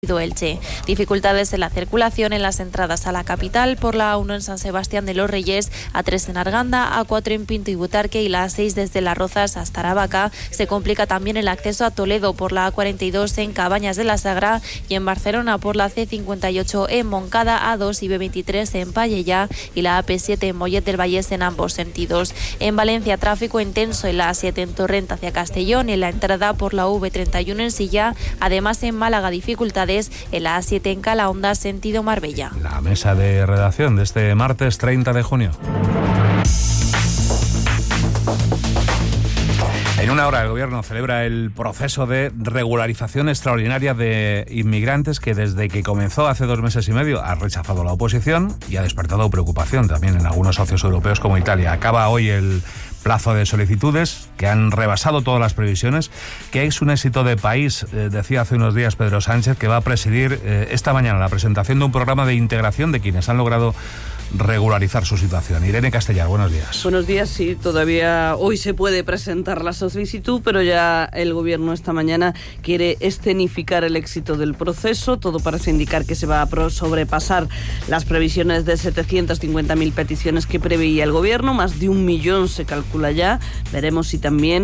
Elche. Dificultades en la circulación en las entradas a la capital por la A1 en San Sebastián de los Reyes, A3 en Arganda, A4 en Pinto y Butarque y la A6 desde Las Rozas hasta Aravaca. Se complica también el acceso a Toledo por la A42 en Cabañas de la Sagra y en Barcelona por la C58 en Moncada, A2 y B23 en Pallejà y la AP7 en Mollet del Vallès en ambos sentidos. En Valencia, tráfico intenso en la A7 en Torrent hacia Castellón y en la entrada por la V31 en Silla. Además, en Málaga, dificultades en la A7 en Calahonda, sentido Marbella. La mesa de redacción de este martes 30 de junio. En una hora el Gobierno celebra el proceso de regularización extraordinaria de inmigrantes que desde que comenzó hace 2 meses y medio ha rechazado la oposición y ha despertado preocupación también en algunos socios europeos como Italia. Acaba hoy el plazo de solicitudes que han rebasado todas las previsiones, que es un éxito de país, decía hace unos días Pedro Sánchez, que va a presidir esta mañana la presentación de un programa de integración de quienes han logrado regularizar su situación. Irene Castellar, buenos días. Buenos días, sí, todavía hoy se puede presentar la solicitud, pero ya el Gobierno esta mañana quiere escenificar el éxito del proceso. Todo parece indicar que se va a sobrepasar las previsiones de 750.000 peticiones que preveía el Gobierno, más de 1 millón se calcula ya. Veremos si también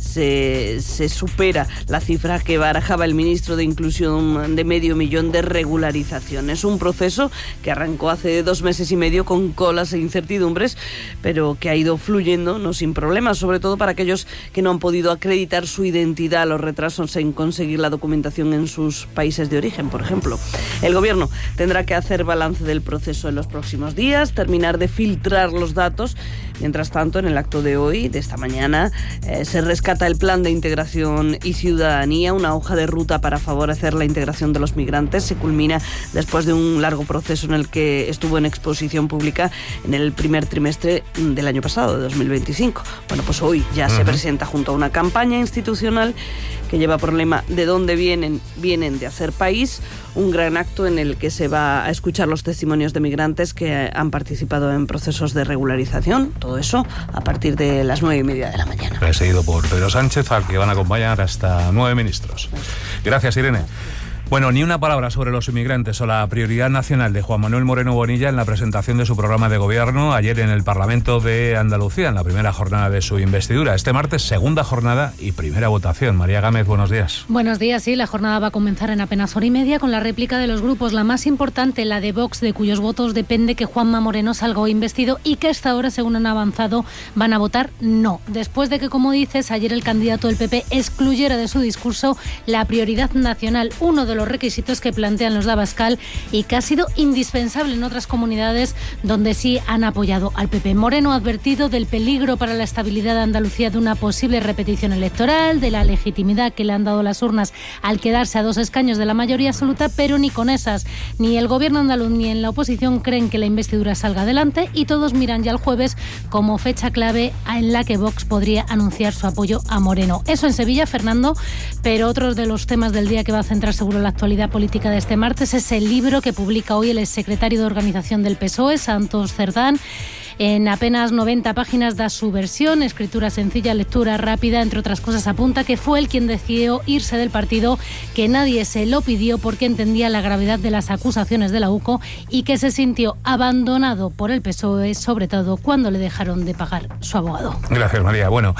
se supera la cifra que barajaba el ministro de Inclusión de 500.000 de regularizaciones. Un proceso que arrancó hace 2 meses y medio con colas e incertidumbres, pero que ha ido fluyendo, no sin problemas, sobre todo para aquellos que no han podido acreditar su identidad, los retrasos en conseguir la documentación en sus países de origen, por ejemplo. El Gobierno tendrá que hacer balance del proceso en los próximos días, terminar de filtrar los datos. Mientras tanto, en el acto de hoy, de esta mañana, se rescata el Plan de Integración y Ciudadanía, una hoja de ruta para favorecer la integración de los migrantes. Se culmina después de un largo proceso en el que estuvo en exposición pública en el primer trimestre del año pasado, de 2025. Bueno, pues hoy ya se presenta junto a una campaña institucional que lleva por lema ¿de dónde vienen? Vienen de hacer país. Un gran acto en el que se va a escuchar los testimonios de migrantes que han participado en procesos de regularización. Todo eso a partir de las 9:30 de la mañana. Presidido por Pedro Sánchez, al que van a acompañar hasta 9 ministros. Gracias, Irene. Bueno, ni una palabra sobre los inmigrantes o la prioridad nacional de Juan Manuel Moreno Bonilla en la presentación de su programa de gobierno ayer en el Parlamento de Andalucía, en la primera jornada de su investidura. Este martes, segunda jornada y primera votación. María Gámez, buenos días. Buenos días, sí. La jornada va a comenzar en apenas 1h30 con la réplica de los grupos. La más importante, la de Vox, de cuyos votos depende que Juanma Moreno salga hoy investido y que hasta ahora, según han avanzado, van a votar no. Después de que, como dices, ayer el candidato del PP excluyera de su discurso la prioridad nacional, uno de los requisitos que plantean los de Abascal y que ha sido indispensable en otras comunidades donde sí han apoyado al PP. Moreno ha advertido del peligro para la estabilidad de Andalucía de una posible repetición electoral, de la legitimidad que le han dado las urnas al quedarse a 2 escaños de la mayoría absoluta, pero ni con esas, ni el gobierno andaluz ni en la oposición creen que la investidura salga adelante y todos miran ya el jueves como fecha clave en la que Vox podría anunciar su apoyo a Moreno. Eso en Sevilla, Fernando, pero otros de los temas del día que va a centrar seguro la actualidad política de este martes es el libro que publica hoy el exsecretario de Organización del PSOE, Santos Cerdán. En apenas 90 páginas da su versión, escritura sencilla, lectura rápida, entre otras cosas apunta que fue él quien decidió irse del partido, que nadie se lo pidió porque entendía la gravedad de las acusaciones de la UCO y que se sintió abandonado por el PSOE, sobre todo cuando le dejaron de pagar su abogado. Gracias, María. Bueno,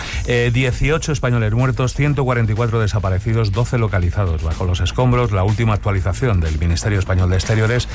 18 españoles muertos, 144 desaparecidos, 12 localizados bajo los escombros. La última actualización del Ministerio Español de Exteriores,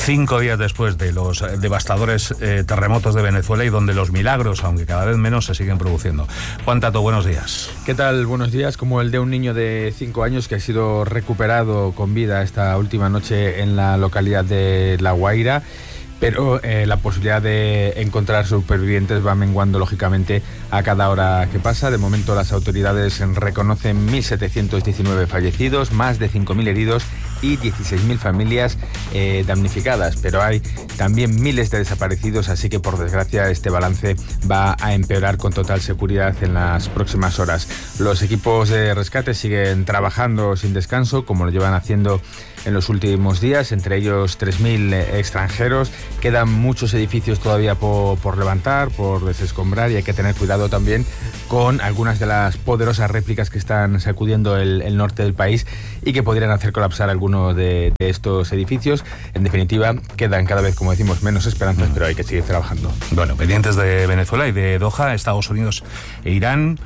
5 días después de los devastadores terremotos de Venezuela y donde los milagros, aunque cada vez menos, se siguen produciendo. Juan Tato, buenos días. ¿Qué tal? Buenos días. Como el de un niño de 5 años que ha sido recuperado con vida esta última noche en la localidad de La Guaira. Pero la posibilidad de encontrar supervivientes va menguando lógicamente a cada hora que pasa. De momento las autoridades reconocen 1.719 fallecidos, más de 5.000 heridos y 16.000 familias damnificadas. Pero hay también miles de desaparecidos, así que por desgracia este balance va a empeorar con total seguridad en las próximas horas. Los equipos de rescate siguen trabajando sin descanso, como lo llevan haciendo en los últimos días, entre ellos 3.000 extranjeros. Quedan muchos edificios todavía por levantar, por desescombrar, y hay que tener cuidado también con algunas de las poderosas réplicas que están sacudiendo el norte del país y que podrían hacer colapsar algunos de estos edificios. En definitiva, quedan cada vez, como decimos, menos esperanzas, pero hay que seguir trabajando. Bueno, pendientes de Venezuela y de Doha, Estados Unidos e Irán,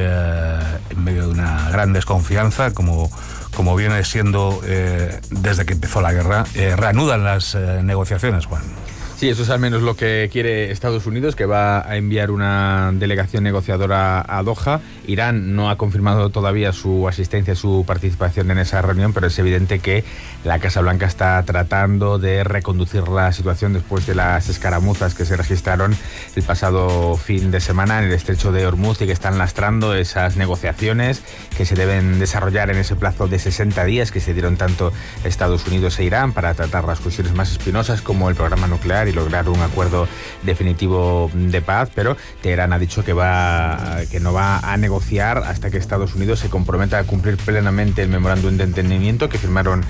en medio de una gran desconfianza, como viene siendo desde que empezó la guerra, reanudan las negociaciones, Juan. Sí, eso es al menos lo que quiere Estados Unidos, que va a enviar una delegación negociadora a Doha. Irán no ha confirmado todavía su asistencia, su participación en esa reunión, pero es evidente que la Casa Blanca está tratando de reconducir la situación después de las escaramuzas que se registraron el pasado fin de semana en el estrecho de Hormuz y que están lastrando esas negociaciones que se deben desarrollar en ese plazo de 60 días que se dieron tanto Estados Unidos e Irán para tratar las cuestiones más espinosas como el programa nuclear y lograr un acuerdo definitivo de paz, pero Teherán ha dicho que no va a negociar hasta que Estados Unidos se comprometa a cumplir plenamente el memorándum de entendimiento que firmaron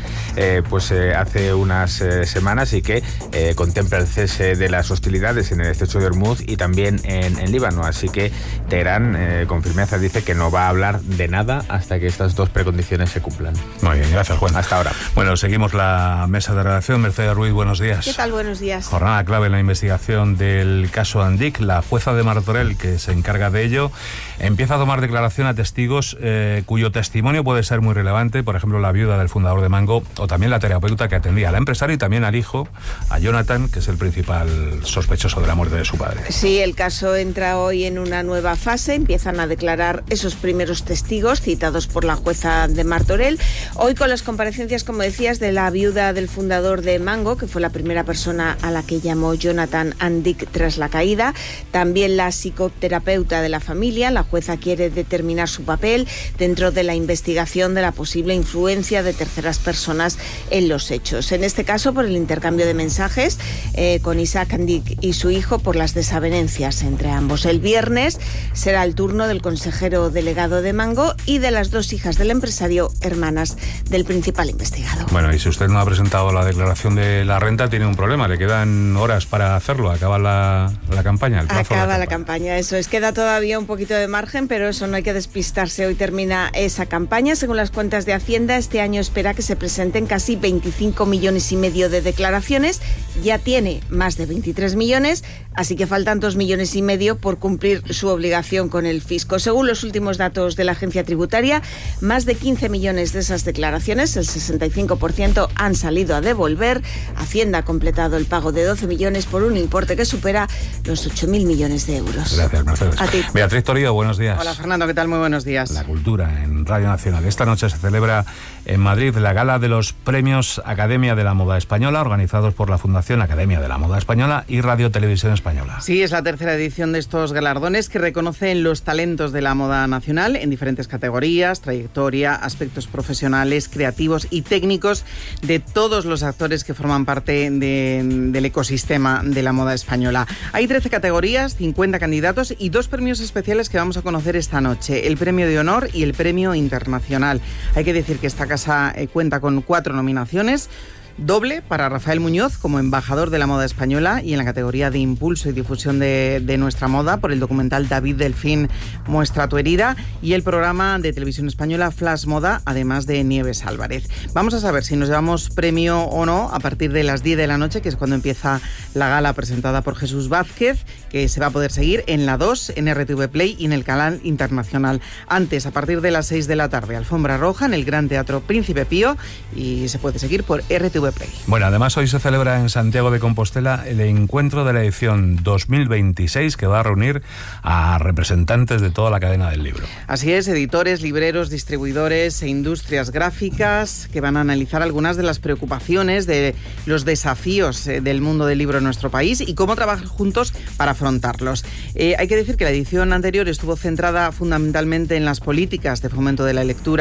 hace unas semanas y que contempla el cese de las hostilidades en el estrecho de Hormuz y también en Líbano. Así que Teherán con firmeza dice que no va a hablar de nada hasta que estas dos precondiciones se cumplan. Muy bien, gracias, Juan. Hasta ahora. Bueno, seguimos la mesa de redacción. Mercedes Ruiz, buenos días. ¿Qué tal? Buenos días. Jornada clave en la investigación del caso Andic. La jueza de Martorell, que se encarga de ello, empieza a tomar declaración a testigos cuyo testimonio puede ser muy relevante, por ejemplo, la viuda del fundador de Mango o también la terapeuta que atendía al empresario y también al hijo, a Jonathan, que es el principal sospechoso de la muerte de su padre. Sí, el caso entra hoy en una nueva fase. Empiezan a declarar esos primeros testigos citados por la jueza de Martorell. Hoy con las comparecencias, como decías, de la viuda del fundador de Mango, que fue la primera persona a la que llamó Jonathan Andic tras la caída. También la psicoterapeuta de la familia. La jueza quiere determinar su papel dentro de la investigación de la posible influencia de terceras personas en los hechos. En este caso, por el intercambio de mensajes con Isaac Andic y su hijo por las desavenencias entre ambos. El viernes será el turno del consejero delegado de Mango y de las dos hijas del empresario, hermanas del principal investigado. Bueno, y si usted no ha presentado la declaración de la renta, tiene un problema. Le quedan horas para hacerlo. Acaba la campaña. Acaba la campaña, eso es. Queda todavía un poquito de margen, pero eso no hay que despistarse. Hoy termina esa campaña. Según las cuentas de Hacienda, este año espera que se presenten casi 25 millones y medio de declaraciones. Ya tiene más de 23 millones, así que faltan 2 millones y medio por cumplir su obligación con el fisco. Según los últimos datos de la agencia tributaria, más de 15 millones de esas declaraciones, el 65%, han salido a devolver. Hacienda ha completado el pago de 12 millones por un importe que supera los 8.000 millones de euros. Gracias, Mercedes. A ti. Beatriz Torío, buenos días. Hola, Fernando, ¿qué tal? Muy buenos días. La cultura en Radio Nacional. Esta noche se celebra en Madrid la gala de los premios Academia de la Moda Española, organizados por la Fundación Academia de la Moda Española y Radio Televisión Española. Sí, es la tercera edición de estos galardones que reconocen los talentos de la moda nacional en diferentes categorías, trayectoria, aspectos profesionales, creativos y técnicos de todos los actores que forman parte del ecosistema de la moda española. Hay 13 categorías, 50 candidatos y 2 premios especiales que vamos a conocer esta noche, el Premio de Honor y el Premio Internacional. Hay que decir que esta casa cuenta con 4 nominaciones, doble para Rafael Muñoz como embajador de la moda española y en la categoría de impulso y difusión de nuestra moda por el documental David Delfín, Muestra tu herida, y el programa de televisión española Flash Moda, además de Nieves Álvarez. Vamos a saber si nos llevamos premio o no a partir de las 10 de la noche, que es cuando empieza la gala presentada por Jesús Vázquez, que se va a poder seguir en la 2, en RTV Play y en el canal internacional. Antes, a partir de las 6 de la tarde, alfombra roja en el Gran Teatro Príncipe Pío y se puede seguir por RTV Play. Bueno, además hoy se celebra en Santiago de Compostela el encuentro de la edición 2026 que va a reunir a representantes de toda la cadena del libro. Así es, editores, libreros, distribuidores e industrias gráficas que van a analizar algunas de las preocupaciones de los desafíos del mundo del libro en nuestro país y cómo trabajar juntos para afrontarlos. Hay que decir que la edición anterior estuvo centrada fundamentalmente en las políticas de fomento de la lectura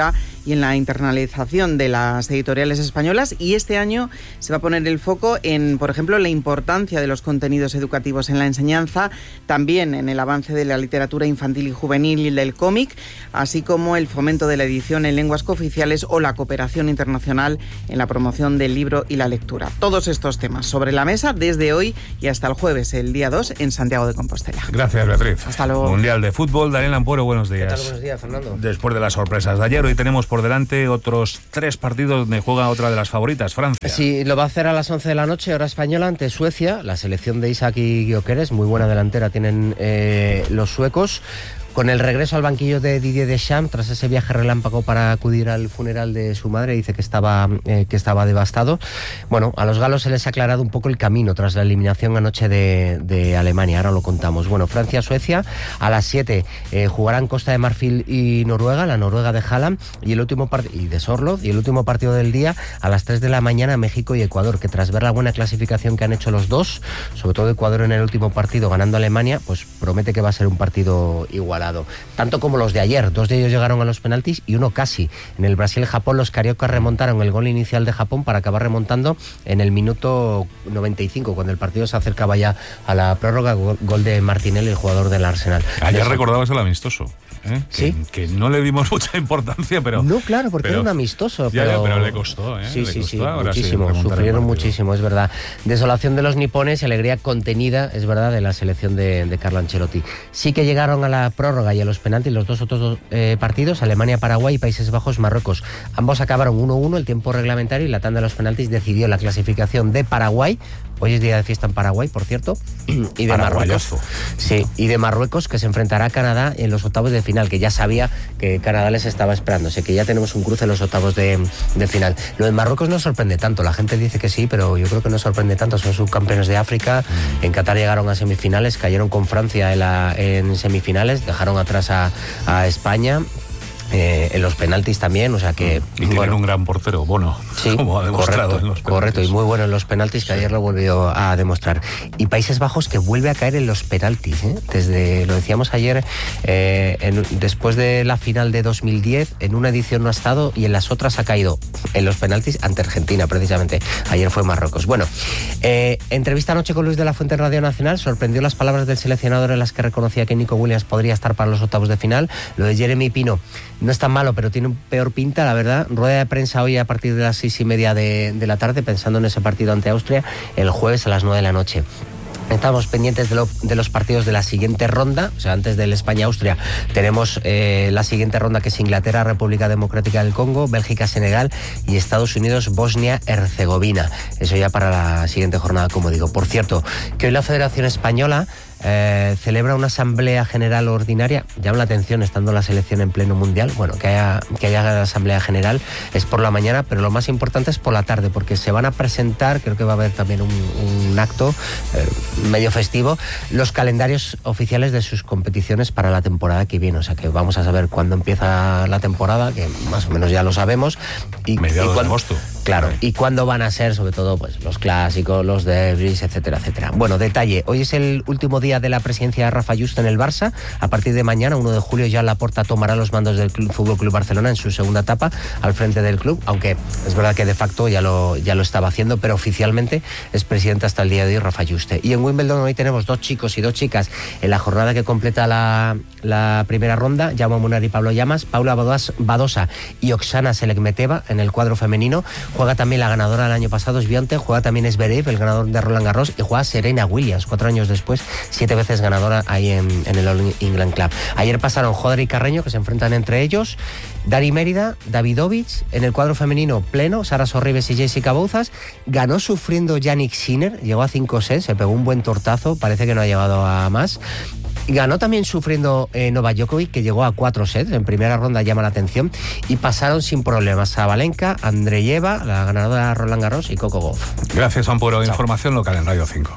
y en la internalización de las editoriales españolas, y este año se va a poner el foco en, por ejemplo, la importancia de los contenidos educativos en la enseñanza, también en el avance de la literatura infantil y juvenil y del cómic, así como el fomento de la edición en lenguas cooficiales o la cooperación internacional en la promoción del libro y la lectura. Todos estos temas sobre la mesa desde hoy y hasta el jueves, el día 2, en Santiago de Compostela. Gracias, Beatriz. Hasta luego. Mundial de Fútbol, Daniel Ampuero, buenos días. ¿Qué tal? Buenos días, Fernando. Después de las sorpresas de ayer, hoy tenemos por delante otros 3 partidos donde juega otra de las favoritas, Francia. Sí, lo va a hacer a las 11 de la noche, hora española, ante Suecia. La selección de Isaac y Gyökeres, muy buena delantera tienen los suecos. Con el regreso al banquillo de Didier Deschamps, tras ese viaje relámpago para acudir al funeral de su madre, dice que estaba devastado. Bueno, a los galos se les ha aclarado un poco el camino tras la eliminación anoche de Alemania, ahora lo contamos. Bueno, Francia-Suecia, a las 7 jugarán Costa de Marfil y Noruega, la Noruega de Haaland, y de Sorloth, y el último partido del día, a las 3 de la mañana, México y Ecuador, que tras ver la buena clasificación que han hecho los dos, sobre todo Ecuador en el último partido ganando a Alemania, pues promete que va a ser un partido igualado. Tanto como los de ayer, 2 de ellos llegaron a los penaltis y 1 casi. En el Brasil-Japón los cariocas remontaron el gol inicial de Japón para acabar remontando en el minuto 95, cuando el partido se acercaba ya a la prórroga, gol de Martinelli, el jugador del Arsenal. Ayer recordabas el amistoso. Sí. Que no le dimos mucha importancia, pero... No, claro, porque era un amistoso. Pero le costó, Sí, le costó. Muchísimo, sufrieron muchísimo, es verdad. Desolación de los nipones y alegría contenida, es verdad, de la selección de Carlo Ancelotti. Sí que llegaron a la prórroga y a los penaltis los dos otros partidos, Alemania-Paraguay y Países Bajos-Marruecos. Ambos acabaron 1-1, el tiempo reglamentario, y la tanda de los penaltis decidió la clasificación de Paraguay. Hoy es día de fiesta en Paraguay, por cierto, y de Marruecos. Sí, y de Marruecos, que se enfrentará a Canadá en los octavos de final, que ya sabía que Canadá les estaba esperando. O sea que ya tenemos un cruce en los octavos de final. Lo de Marruecos no sorprende tanto. La gente dice que sí, pero yo creo que no sorprende tanto. Son subcampeones de África. En Qatar llegaron a semifinales, cayeron con Francia en semifinales, dejaron atrás a España. En los penaltis también, o sea que... Y tienen un gran portero, Bono, sí, como ha demostrado en los penaltis. Correcto, y muy bueno en los penaltis, que ayer lo volvió a demostrar. Y Países Bajos, que vuelve a caer en los penaltis, desde, lo decíamos ayer, después de la final de 2010, en una edición no ha estado y en las otras ha caído en los penaltis ante Argentina, precisamente. Ayer fue Marruecos. Bueno, entrevista anoche con Luis de la Fuente en Radio Nacional, sorprendió las palabras del seleccionador en las que reconocía que Nico Williams podría estar para los octavos de final. Lo de Jeremy Pino no es tan malo, pero tiene peor pinta, la verdad. Rueda de prensa hoy a partir de las 6:30 de la tarde, pensando en ese partido ante Austria, el jueves a las 9 de la noche. Estamos pendientes de los partidos de la siguiente ronda, o sea, antes del España-Austria tenemos la siguiente ronda, que es Inglaterra, República Democrática del Congo, Bélgica, Senegal y Estados Unidos, Bosnia-Herzegovina. Eso ya para la siguiente jornada, como digo. Por cierto, que hoy la Federación Española celebra una asamblea general ordinaria. Llama la atención, estando la selección en pleno mundial, bueno, que haya asamblea general es por la mañana, pero lo más importante es por la tarde, porque se van a presentar, creo que va a haber también un acto medio festivo, los calendarios oficiales de sus competiciones para la temporada que viene. O sea que vamos a saber cuándo empieza la temporada, que más o menos ya lo sabemos, mediados de agosto. Claro, y cuándo van a ser, sobre todo, pues los clásicos, los derbis, etcétera, etcétera. Bueno, detalle, hoy es el último día de la presidencia de Rafa Juste en el Barça. A partir de mañana, 1 de julio, Joan Laporta tomará los mandos del Fútbol Club Barcelona en su segunda etapa al frente del club, aunque es verdad que de facto ya lo estaba haciendo, pero oficialmente es presidente hasta el día de hoy Rafa Juste. Y en Wimbledon hoy tenemos 2 chicos y 2 chicas en la jornada que completa la primera ronda. Jaume Munar y Pablo Llamas, Paula Badosa y Oksana Selekmeteva en el cuadro femenino. Juega también la ganadora del año pasado, Swiatek, juega también Zverev, el ganador de Roland Garros, y juega Serena Williams, 4 años después, 7 veces ganadora ahí en el All England Club. Ayer pasaron Joder y Carreño, que se enfrentan entre ellos, Dari Mérida, Davidovich, en el cuadro femenino pleno, Sara Sorribes y Jessica Bouzas. Ganó sufriendo Jannik Sinner, llegó a 5 sets, se pegó un buen tortazo, parece que no ha llegado a más. Ganó también sufriendo Novak Djokovic, que llegó a 4 sets. En primera ronda, llama la atención. Y pasaron sin problemas Sabalenka, Andreyeva, la ganadora de Roland Garros, y Coco Gauff. Gracias, Ampuro. Información local en Radio 5.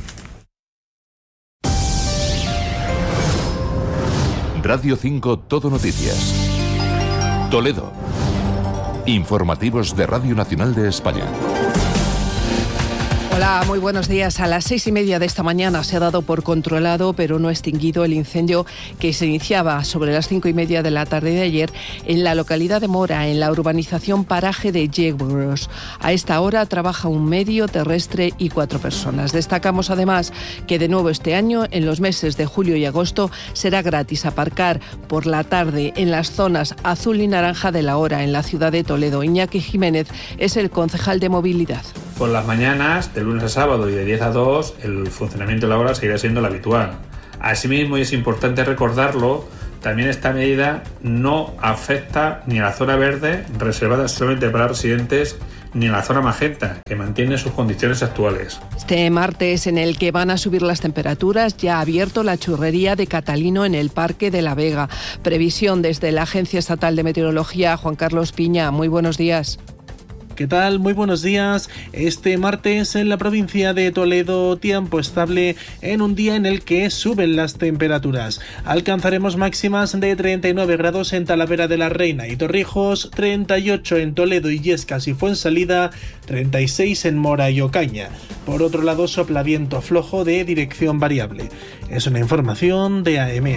Radio 5 Todo Noticias. Toledo. Informativos de Radio Nacional de España. Hola, muy buenos días. A las 6:30 de esta mañana se ha dado por controlado, pero no extinguido, el incendio que se iniciaba sobre las 5:30 de la tarde de ayer en la localidad de Mora, en la urbanización Paraje de Yegros. A esta hora trabaja un medio terrestre y 4 personas. Destacamos además que de nuevo este año, en los meses de julio y agosto, será gratis aparcar por la tarde en las zonas azul y naranja de la hora en la ciudad de Toledo. Iñaki Jiménez es el concejal de movilidad. Por las mañanas, de lunes a sábado y de 10 a 2, el funcionamiento de la hora seguirá siendo el habitual. Asimismo, y es importante recordarlo, también esta medida no afecta ni a la zona verde, reservada solamente para residentes, ni a la zona magenta, que mantiene sus condiciones actuales. Este martes, en el que van a subir las temperaturas, ya ha abierto la churrería de Catalino en el Parque de la Vega. Previsión desde la Agencia Estatal de Meteorología. Juan Carlos Piña, muy buenos días. ¿Qué tal? Muy buenos días. Este martes en la provincia de Toledo, tiempo estable en un día en el que suben las temperaturas. Alcanzaremos máximas de 39 grados en Talavera de la Reina y Torrijos, 38 en Toledo, Illescas y Fuensalida, 36 en Mora y Ocaña. Por otro lado, sopla viento flojo de dirección variable. Es una información de AEMET.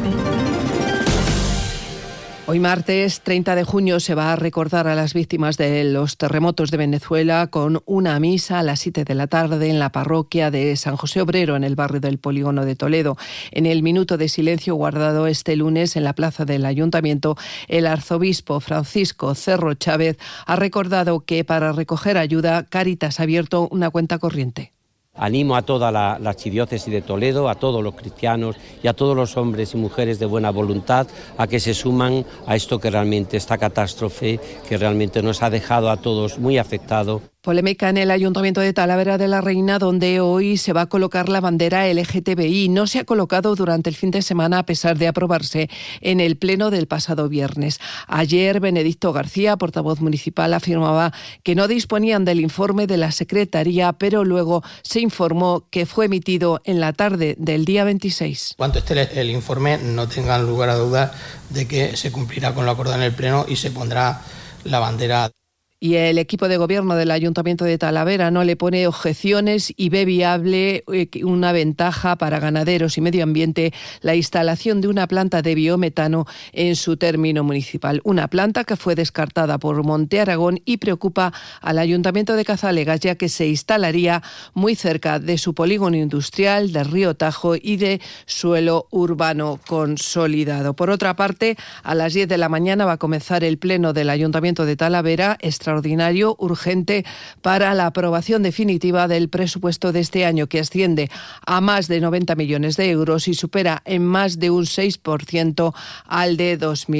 Hoy martes 30 de junio se va a recordar a las víctimas de los terremotos de Venezuela con una misa a las 7 de la tarde en la parroquia de San José Obrero, en el barrio del Polígono de Toledo. En el minuto de silencio guardado este lunes en la plaza del Ayuntamiento, el arzobispo Francisco Cerro Chávez ha recordado que para recoger ayuda, Cáritas ha abierto una cuenta corriente. Animo a toda la archidiócesis de Toledo, a todos los cristianos y a todos los hombres y mujeres de buena voluntad a que se suman a esto que realmente, esta catástrofe que realmente nos ha dejado a todos muy afectados. Polémica en el Ayuntamiento de Talavera de la Reina, donde hoy se va a colocar la bandera LGTBI. No se ha colocado durante el fin de semana, a pesar de aprobarse en el pleno del pasado viernes. Ayer, Benedicto García, portavoz municipal, afirmaba que no disponían del informe de la Secretaría, pero luego se informó que fue emitido en la tarde del día 26. Cuanto esté el informe, no tengan lugar a dudas de que se cumplirá con lo acordado en el pleno y se pondrá la bandera. Y el equipo de gobierno del Ayuntamiento de Talavera no le pone objeciones y ve viable una ventaja para ganaderos y medio ambiente la instalación de una planta de biometano en su término municipal. Una planta que fue descartada por Monte Aragón y preocupa al Ayuntamiento de Cazalegas, ya que se instalaría muy cerca de su polígono industrial, de Río Tajo y de suelo urbano consolidado. Por otra parte, a las 10 de la mañana va a comenzar el pleno del Ayuntamiento de Talavera, extraordinario, urgente, para la aprobación definitiva del presupuesto de este año, que asciende a más de 90 millones de euros y supera en más de un 6% al de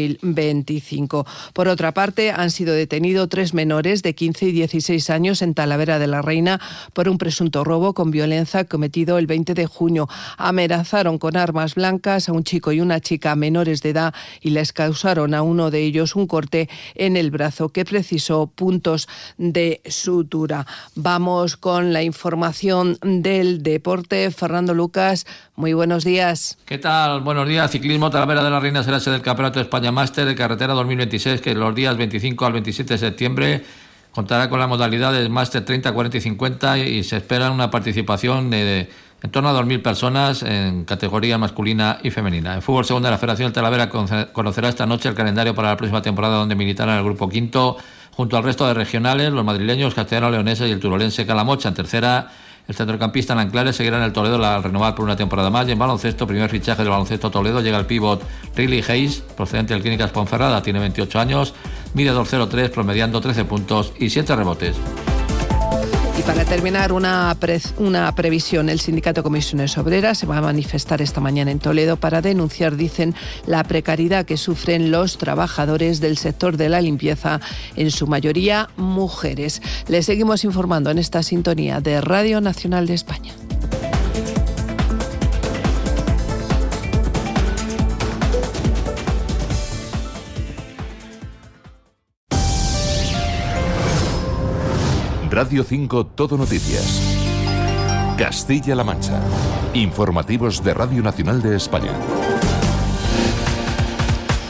2025. Por otra parte, han sido detenidos 3 menores de 15 y 16 años en Talavera de la Reina por un presunto robo con violencia cometido el 20 de junio. Amenazaron con armas blancas a un chico y una chica menores de edad y les causaron a uno de ellos un corte en el brazo que precisó puntos de sutura. Vamos con la información del deporte. Fernando Lucas, muy buenos días. ¿Qué tal? Buenos días. Ciclismo. Talavera de la Reina será sede del Campeonato de España Máster de Carretera 2026, que los días 25 al 27 de septiembre contará con las modalidades Máster 30, 40 y 50 y se espera una participación de en torno a 2.000 personas en categoría masculina y femenina. En fútbol segunda, la Federación del Talavera conocerá esta noche el calendario para la próxima temporada, donde militará en el grupo quinto junto al resto de regionales, los madrileños, castellano-leoneses y el turolense Calamocha. En tercera, el centrocampista Nanclares seguirá en el Toledo al renovar por una temporada más. Y en baloncesto, primer fichaje del baloncesto Toledo, llega el pívot Riley Hayes, procedente del Clínicas Ponferrada, tiene 28 años, mide 2,03, promediando 13 puntos y 7 rebotes. Y para terminar, una previsión. El Sindicato Comisiones Obreras se va a manifestar esta mañana en Toledo para denunciar, dicen, la precariedad que sufren los trabajadores del sector de la limpieza, en su mayoría mujeres. Les seguimos informando en esta sintonía de Radio Nacional de España. Radio 5 Todo Noticias. Castilla-La Mancha. Informativos de Radio Nacional de España.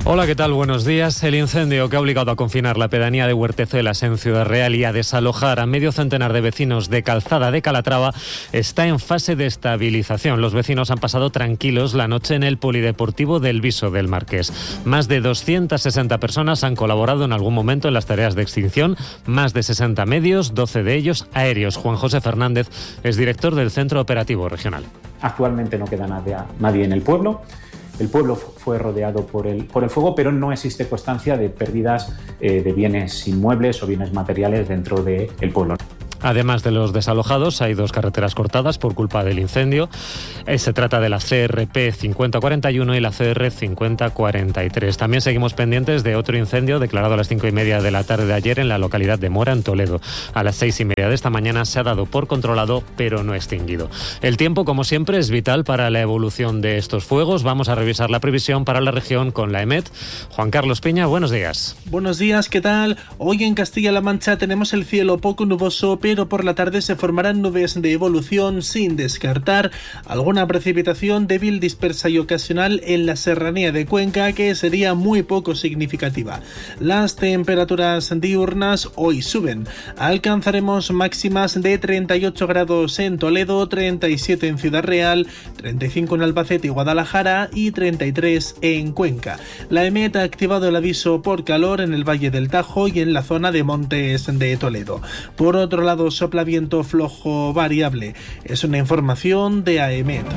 Hola, ¿qué tal? Buenos días. El incendio que ha obligado a confinar la pedanía de Huertezuelas en Ciudad Real y a desalojar a medio centenar de vecinos de Calzada de Calatrava está en fase de estabilización. Los vecinos han pasado tranquilos la noche en el Polideportivo del Viso del Marqués. Más de 260 personas han colaborado en algún momento en las tareas de extinción, más de 60 medios, 12 de ellos aéreos. Juan José Fernández es director del Centro Operativo Regional. Actualmente no queda nadie en el pueblo. El pueblo fue rodeado por el fuego, pero no existe constancia de pérdidas de bienes inmuebles o bienes materiales dentro del pueblo. Además de los desalojados, hay 2 carreteras cortadas por culpa del incendio. Se trata de la CRP 5041 y la CR 5043. También seguimos pendientes de otro incendio declarado a las 5:30 de la tarde de ayer en la localidad de Mora, en Toledo. A las 6:30 de esta mañana se ha dado por controlado, pero no extinguido. El tiempo, como siempre, es vital para la evolución de estos fuegos. Vamos a revisar la previsión para la región con la EMET. Juan Carlos Peña, buenos días. Buenos días, ¿qué tal? Hoy en Castilla-La Mancha tenemos el cielo poco nuboso, pero por la tarde se formarán nubes de evolución sin descartar alguna precipitación débil, dispersa y ocasional en la serranía de Cuenca, que sería muy poco significativa. Las temperaturas diurnas hoy suben. Alcanzaremos máximas de 38 grados en Toledo, 37 en Ciudad Real, 35 en Albacete y Guadalajara y 33 en Cuenca. La EMET ha activado el aviso por calor en el Valle del Tajo y en la zona de Montes de Toledo. Por otro lado, sopla viento flojo variable. Es una información de AEMET.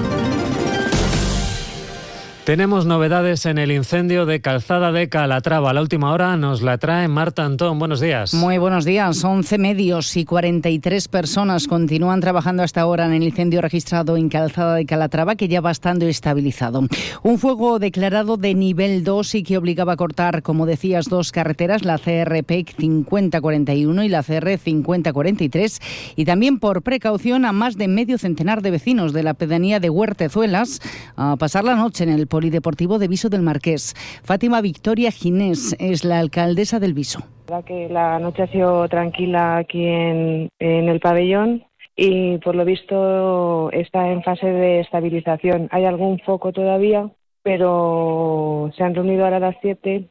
Tenemos novedades en el incendio de Calzada de Calatrava. A la última hora nos la trae Marta Antón. Buenos días. Muy buenos días. 11 medios y 43 personas continúan trabajando hasta ahora en el incendio registrado en Calzada de Calatrava, que ya va estando estabilizado. Un fuego declarado de nivel 2 y que obligaba a cortar, como decías, 2 carreteras, la CRP 5041 y la CR 5043, y también por precaución a más de medio centenar de vecinos de la pedanía de Huertezuelas a pasar la noche en el Polideportivo de Viso del Marqués. Fátima Victoria Ginés es la alcaldesa del Viso. La noche ha sido tranquila aquí en el pabellón y por lo visto está en fase de estabilización. Hay algún foco todavía, pero se han reunido ahora a las 7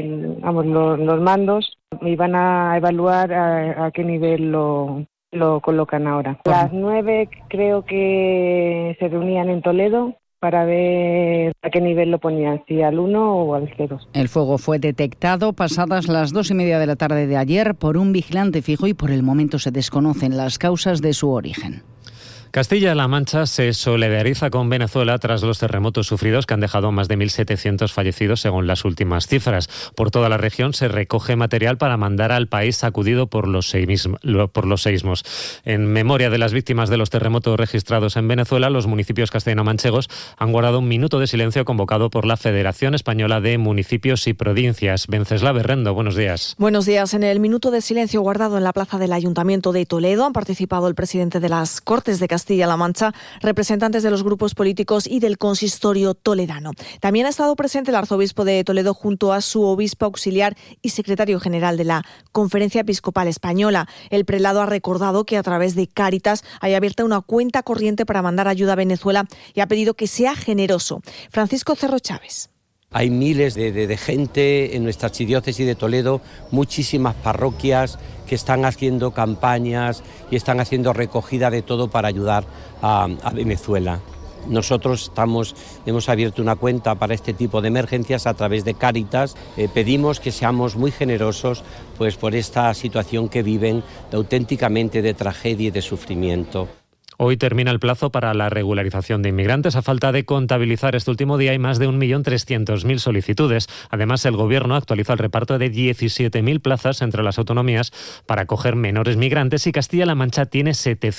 los mandos y van a evaluar a qué nivel lo colocan ahora. A las 9 creo que se reunían en Toledo para ver a qué nivel lo ponían, si al 1 o al 0. El fuego fue detectado pasadas las 2:30 de la tarde de ayer por un vigilante fijo y por el momento se desconocen las causas de su origen. Castilla-La Mancha se solidariza con Venezuela tras los terremotos sufridos que han dejado más de 1.700 fallecidos según las últimas cifras. Por toda la región se recoge material para mandar al país sacudido por los seísmos. En memoria de las víctimas de los terremotos registrados en Venezuela, los municipios castellano-manchegos han guardado un minuto de silencio convocado por la Federación Española de Municipios y Provincias. Venceslao Berrendo, buenos días. Buenos días. En el minuto de silencio guardado en la plaza del Ayuntamiento de Toledo han participado el presidente de las Cortes de Castilla-La Mancha, representantes de los grupos políticos y del consistorio toledano. También ha estado presente el arzobispo de Toledo junto a su obispo auxiliar y secretario general de la Conferencia Episcopal Española. El prelado ha recordado que a través de Cáritas hay abierta una cuenta corriente para mandar ayuda a Venezuela y ha pedido que sea generoso. Francisco Cerro Chávez. Hay miles de gente en nuestra archidiócesis de Toledo, muchísimas parroquias que están haciendo campañas y están haciendo recogida de todo para ayudar a Venezuela. Nosotros hemos abierto una cuenta para este tipo de emergencias a través de Cáritas. Pedimos que seamos muy generosos pues, por esta situación que viven auténticamente de tragedia y de sufrimiento. Hoy termina el plazo para la regularización de inmigrantes. A falta de contabilizar este último día hay más de 1.300.000 solicitudes. Además, el Gobierno actualiza el reparto de 17.000 plazas entre las autonomías para acoger menores migrantes y Castilla-La Mancha tiene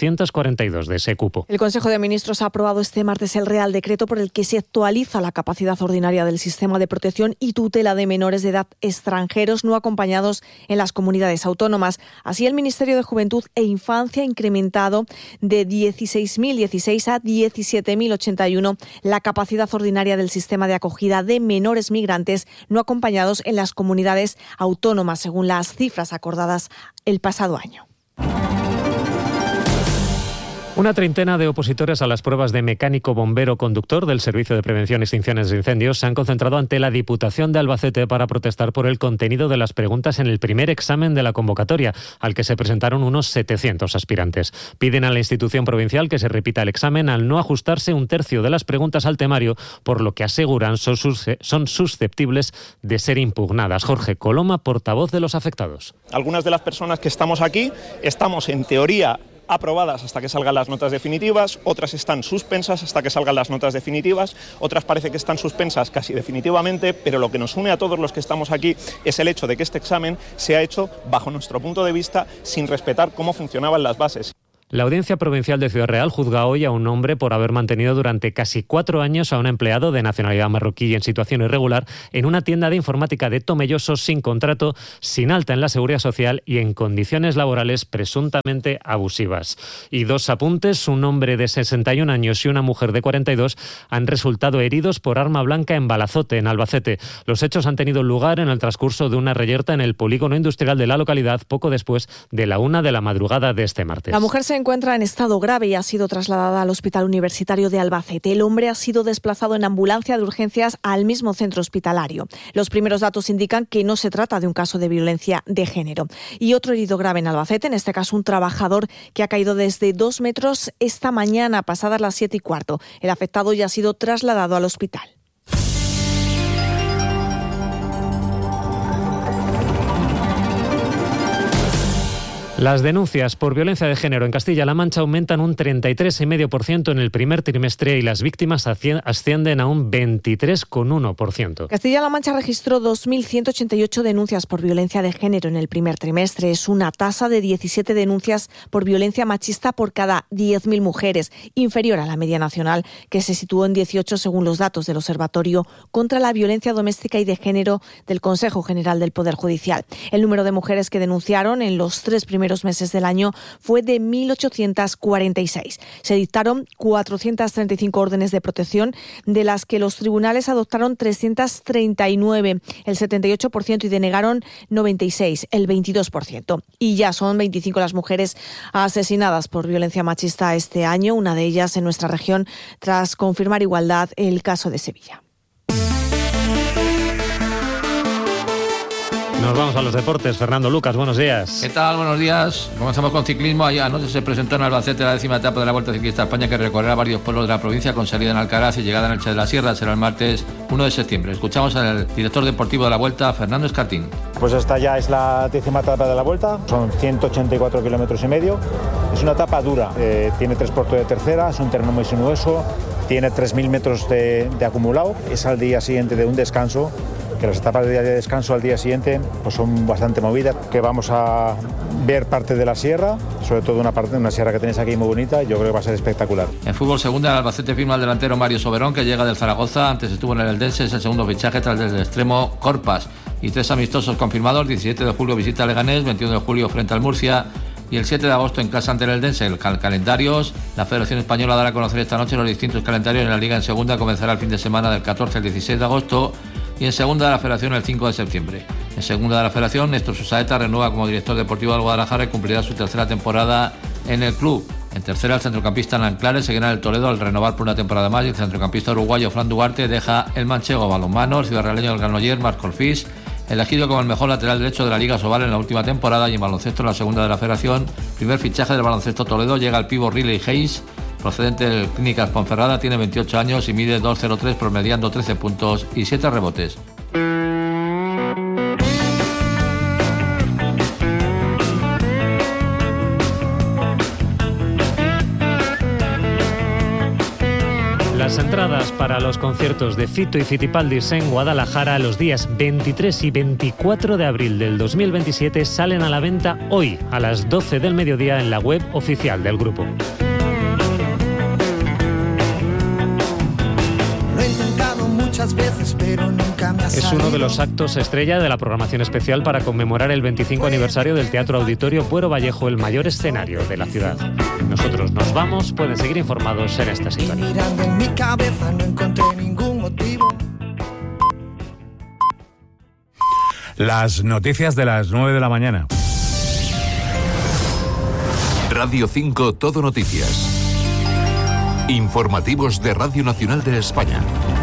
742 de ese cupo. El Consejo de Ministros ha aprobado este martes el Real Decreto por el que se actualiza la capacidad ordinaria del sistema de protección y tutela de menores de edad extranjeros no acompañados en las comunidades autónomas. Así, el Ministerio de Juventud e Infancia ha incrementado de 16.016 a 17.081 la capacidad ordinaria del sistema de acogida de menores migrantes no acompañados en las comunidades autónomas, según las cifras acordadas el pasado año. Una treintena de opositores a las pruebas de mecánico bombero conductor del Servicio de Prevención y Extinciones de Incendios se han concentrado ante la Diputación de Albacete para protestar por el contenido de las preguntas en el primer examen de la convocatoria, al que se presentaron unos 700 aspirantes. Piden a la institución provincial que se repita el examen al no ajustarse un tercio de las preguntas al temario, por lo que aseguran son susceptibles de ser impugnadas. Jorge Coloma, portavoz de los afectados. Algunas de las personas que estamos aquí estamos en teoría aprobadas hasta que salgan las notas definitivas, otras están suspensas hasta que salgan las notas definitivas, otras parece que están suspensas casi definitivamente, pero lo que nos une a todos los que estamos aquí es el hecho de que este examen se ha hecho, bajo nuestro punto de vista, sin respetar cómo funcionaban las bases. La Audiencia Provincial de Ciudad Real juzga hoy a un hombre por haber mantenido durante casi 4 años a un empleado de nacionalidad marroquí y en situación irregular en una tienda de informática de Tomelloso sin contrato, sin alta en la Seguridad Social y en condiciones laborales presuntamente abusivas. Y 2 apuntes, un hombre de 61 años y una mujer de 42 han resultado heridos por arma blanca en Balazote, en Albacete. Los hechos han tenido lugar en el transcurso de una reyerta en el polígono industrial de la localidad poco después de la 1 de la madrugada de este martes. La mujer se encuentra en estado grave y ha sido trasladada al Hospital Universitario de Albacete. El hombre ha sido desplazado en ambulancia de urgencias al mismo centro hospitalario. Los primeros datos indican que no se trata de un caso de violencia de género. Y otro herido grave en Albacete, en este caso un trabajador que ha caído desde 2 metros esta mañana, pasadas las 7:15. El afectado ya ha sido trasladado al hospital. Las denuncias por violencia de género en Castilla-La Mancha aumentan un 33,5% en el primer trimestre y las víctimas ascienden a un 23,1%. Castilla-La Mancha registró 2.188 denuncias por violencia de género en el primer trimestre. Es una tasa de 17 denuncias por violencia machista por cada 10.000 mujeres, inferior a la media nacional, que se situó en 18 según los datos del Observatorio contra la Violencia Doméstica y de Género del Consejo General del Poder Judicial. El número de mujeres que denunciaron en los 3 primeros meses del año fue de 1.846. Se dictaron 435 órdenes de protección, de las que los tribunales adoptaron 339, el 78%, y denegaron 96, el 22%. Y ya son 25 las mujeres asesinadas por violencia machista este año, una de ellas en nuestra región, tras confirmar igualdad el caso de Sevilla. Nos vamos a los deportes. Fernando Lucas, buenos días. ¿Qué tal? Buenos días. Comenzamos con ciclismo. Ayer anoche se presentó en Albacete la 10ª etapa de la Vuelta Ciclista a España, que recorrerá varios pueblos de la provincia con salida en Alcaraz y llegada en Elche de la Sierra. Será el martes 1 de septiembre. Escuchamos al director deportivo de la Vuelta, Fernando Escartín. Pues esta ya es la 10ª etapa de la Vuelta. Son 184 kilómetros y medio. Es una etapa dura. Tiene 3 puertos de tercera, es un terreno muy sinuoso, tiene 3.000 metros de acumulado. Es al día siguiente de un descanso, que las etapas de descanso al día siguiente pues son bastante movidas, que vamos a ver parte de la sierra, sobre todo una sierra que tenéis aquí muy bonita, y yo creo que va a ser espectacular. En fútbol segunda, el Albacete firma al delantero Mario Soberón, que llega del Zaragoza. Antes estuvo en el Eldense, es el segundo fichaje tras el extremo Corpas. Y 3 amistosos confirmados: 17 de julio visita a Leganés, 21 de julio frente al Murcia y el 7 de agosto en casa ante el Eldense. El calendarios, la Federación Española dará a conocer esta noche los distintos calendarios en la Liga en segunda. Comenzará el fin de semana del 14 al 16 de agosto y en segunda de la Federación el 5 de septiembre. En segunda de la Federación, Néstor Susaeta renueva como director deportivo del Guadalajara y cumplirá su 3ª temporada en el club. En tercera, el centrocampista Nanclares seguirá en el Toledo al renovar por una temporada más, y el centrocampista uruguayo Fran Duarte deja el manchego. Balonmano, el ciudadraleño del Granollers, Marc Orfís, elegido como el mejor lateral derecho de la Liga Sobal en la última temporada. Y en baloncesto, en la segunda de la Federación, primer fichaje del Baloncesto Toledo, llega el pívot Riley Hayes, procedente del Clínicas Ponferrada. Tiene 28 años y mide 2,03, promediando 13 puntos y 7 rebotes. Las entradas para los conciertos de Fito y Fitipaldis en Guadalajara los días 23 y 24 de abril del 2027 salen a la venta hoy a las 12 del mediodía en la web oficial del grupo. Veces, pero nunca me ha es uno de los actos estrella de la programación especial para conmemorar el 25 aniversario del Teatro Auditorio Puero Vallejo, el mayor escenario de la ciudad. Nosotros nos vamos, pueden seguir informados en esta sintonía. Mirando en mi cabeza no encontré ningún motivo. Las noticias de las 9 de la mañana. Radio 5 Todo Noticias. Informativos de Radio Nacional de España.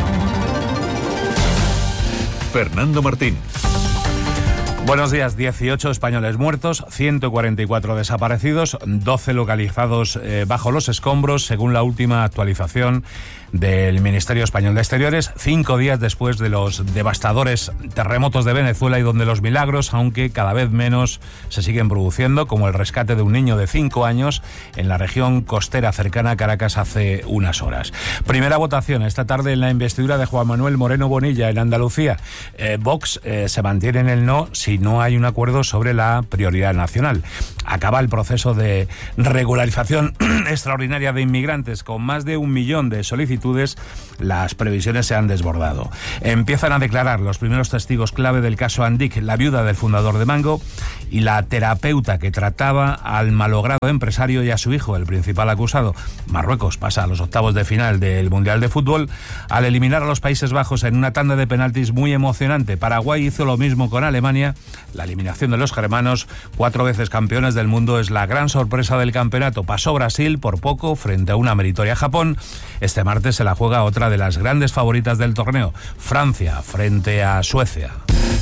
Fernando Martín. Buenos días. 18 españoles muertos, 144 desaparecidos, 12 localizados bajo los escombros, según la última actualización del Ministerio Español de Exteriores, 5 días después de los devastadores terremotos de Venezuela, y donde los milagros, aunque cada vez menos, se siguen produciendo, como el rescate de un niño de 5 años en la región costera cercana a Caracas hace unas horas. Primera votación esta tarde en la investidura de Juan Manuel Moreno Bonilla en Andalucía. Vox se mantiene en el no si no hay un acuerdo sobre la prioridad nacional. Acaba el proceso de regularización extraordinaria de inmigrantes. Con más de 1 millón de solicitudes, las previsiones se han desbordado. Empiezan a declarar los primeros testigos clave del caso Andic, la viuda del fundador de Mango y la terapeuta que trataba al malogrado empresario y a su hijo, el principal acusado. Marruecos pasa a los octavos de final del Mundial de Fútbol al eliminar a los Países Bajos en una tanda de penaltis muy emocionante. Paraguay hizo lo mismo con Alemania. La eliminación de los germanos, 4 veces campeones del mundo, es la gran sorpresa del campeonato. Pasó Brasil por poco frente a una meritoria Japón. Este martes se la juega otra de las grandes favoritas del torneo, Francia frente a Suecia.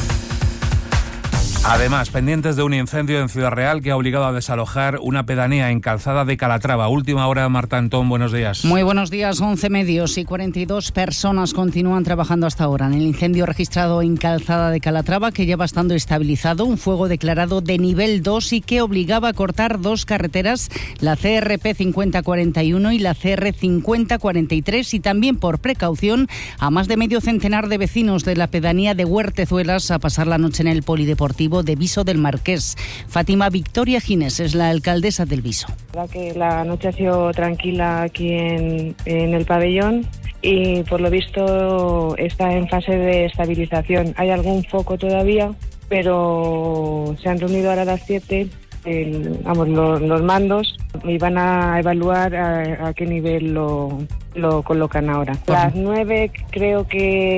Además, pendientes de un incendio en Ciudad Real que ha obligado a desalojar una pedanía en Calzada de Calatrava. Última hora, Marta Antón, buenos días. Muy buenos días. 11 medios y 42 personas continúan trabajando hasta ahora en el incendio registrado en Calzada de Calatrava, que ya va estando estabilizado. Un fuego declarado de nivel 2 y que obligaba a cortar 2 carreteras, la CRP 5041 y la CR 5043, y también, por precaución, a más de medio centenar de vecinos de la pedanía de Huertezuelas a pasar la noche en el polideportivo de Viso del Marqués. Fátima Victoria Gines es la alcaldesa del Viso. La noche ha sido tranquila aquí en el pabellón y por lo visto está en fase de estabilización. Hay algún foco todavía, pero se han reunido ahora a las 7 los mandos y van a evaluar a qué nivel lo colocan ahora. A las 9 creo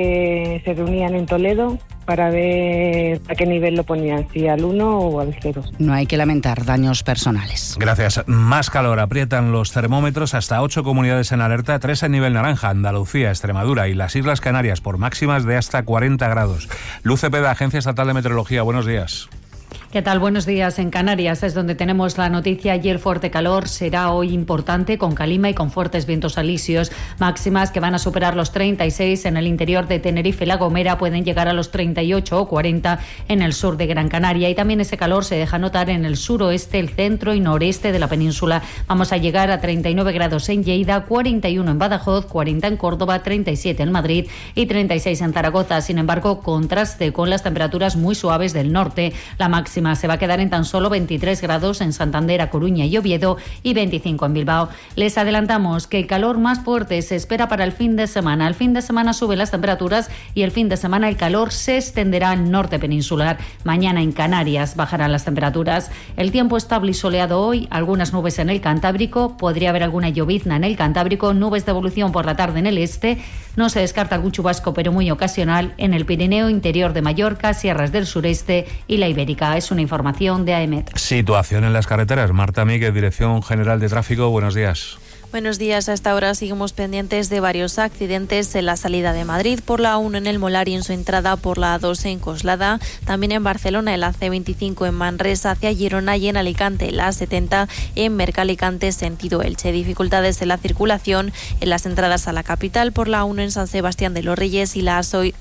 que se reunían en Toledo para ver a qué nivel lo ponían, si al 1 o al 0. No hay que lamentar daños personales. Gracias. Más calor. Aprietan los termómetros. Hasta 8 comunidades en alerta, 3 en nivel naranja: Andalucía, Extremadura y las Islas Canarias, por máximas de hasta 40 grados. Luz Cepeda, Agencia Estatal de Meteorología, buenos días. ¿Qué tal? Buenos días. En Canarias es donde tenemos la noticia. Ayer fuerte calor, será hoy importante, con calima y con fuertes vientos alisios. Máximas que van a superar los 36 en el interior de Tenerife y La Gomera, pueden llegar a los 38 o 40 en el sur de Gran Canaria. Y también ese calor se deja notar en el suroeste, el centro y noreste de la península. Vamos a llegar a 39 grados en Lleida, 41 en Badajoz, 40 en Córdoba, 37 en Madrid y 36 en Zaragoza. Sin embargo, contraste con las temperaturas muy suaves del norte. La máxima se va a quedar en tan solo 23 grados en Santander, A Coruña y Oviedo, y 25 en Bilbao. Les adelantamos que el calor más fuerte se espera para el fin de semana. El fin de semana suben las temperaturas y el fin de semana el calor se extenderá al norte peninsular. Mañana en Canarias bajarán las temperaturas. El tiempo estable y soleado hoy, algunas nubes en el Cantábrico, podría haber alguna llovizna en el Cantábrico, nubes de evolución por la tarde en el este. No se descarta algún chubasco, pero muy ocasional, en el Pirineo, interior de Mallorca, sierras del sureste y la Ibérica. Es una información de AEMET. Situación en las carreteras. Marta Míguez, Dirección General de Tráfico, buenos días. Buenos días. A esta hora seguimos pendientes de varios accidentes en la salida de Madrid por la A1 en el Molar y en su entrada por la A2 en Coslada. También en Barcelona, el AC25 en Manresa hacia Girona, y en Alicante, la A70 en Mercalicante sentido Elche. Dificultades en la circulación en las entradas a la capital por la A1 en San Sebastián de los Reyes y la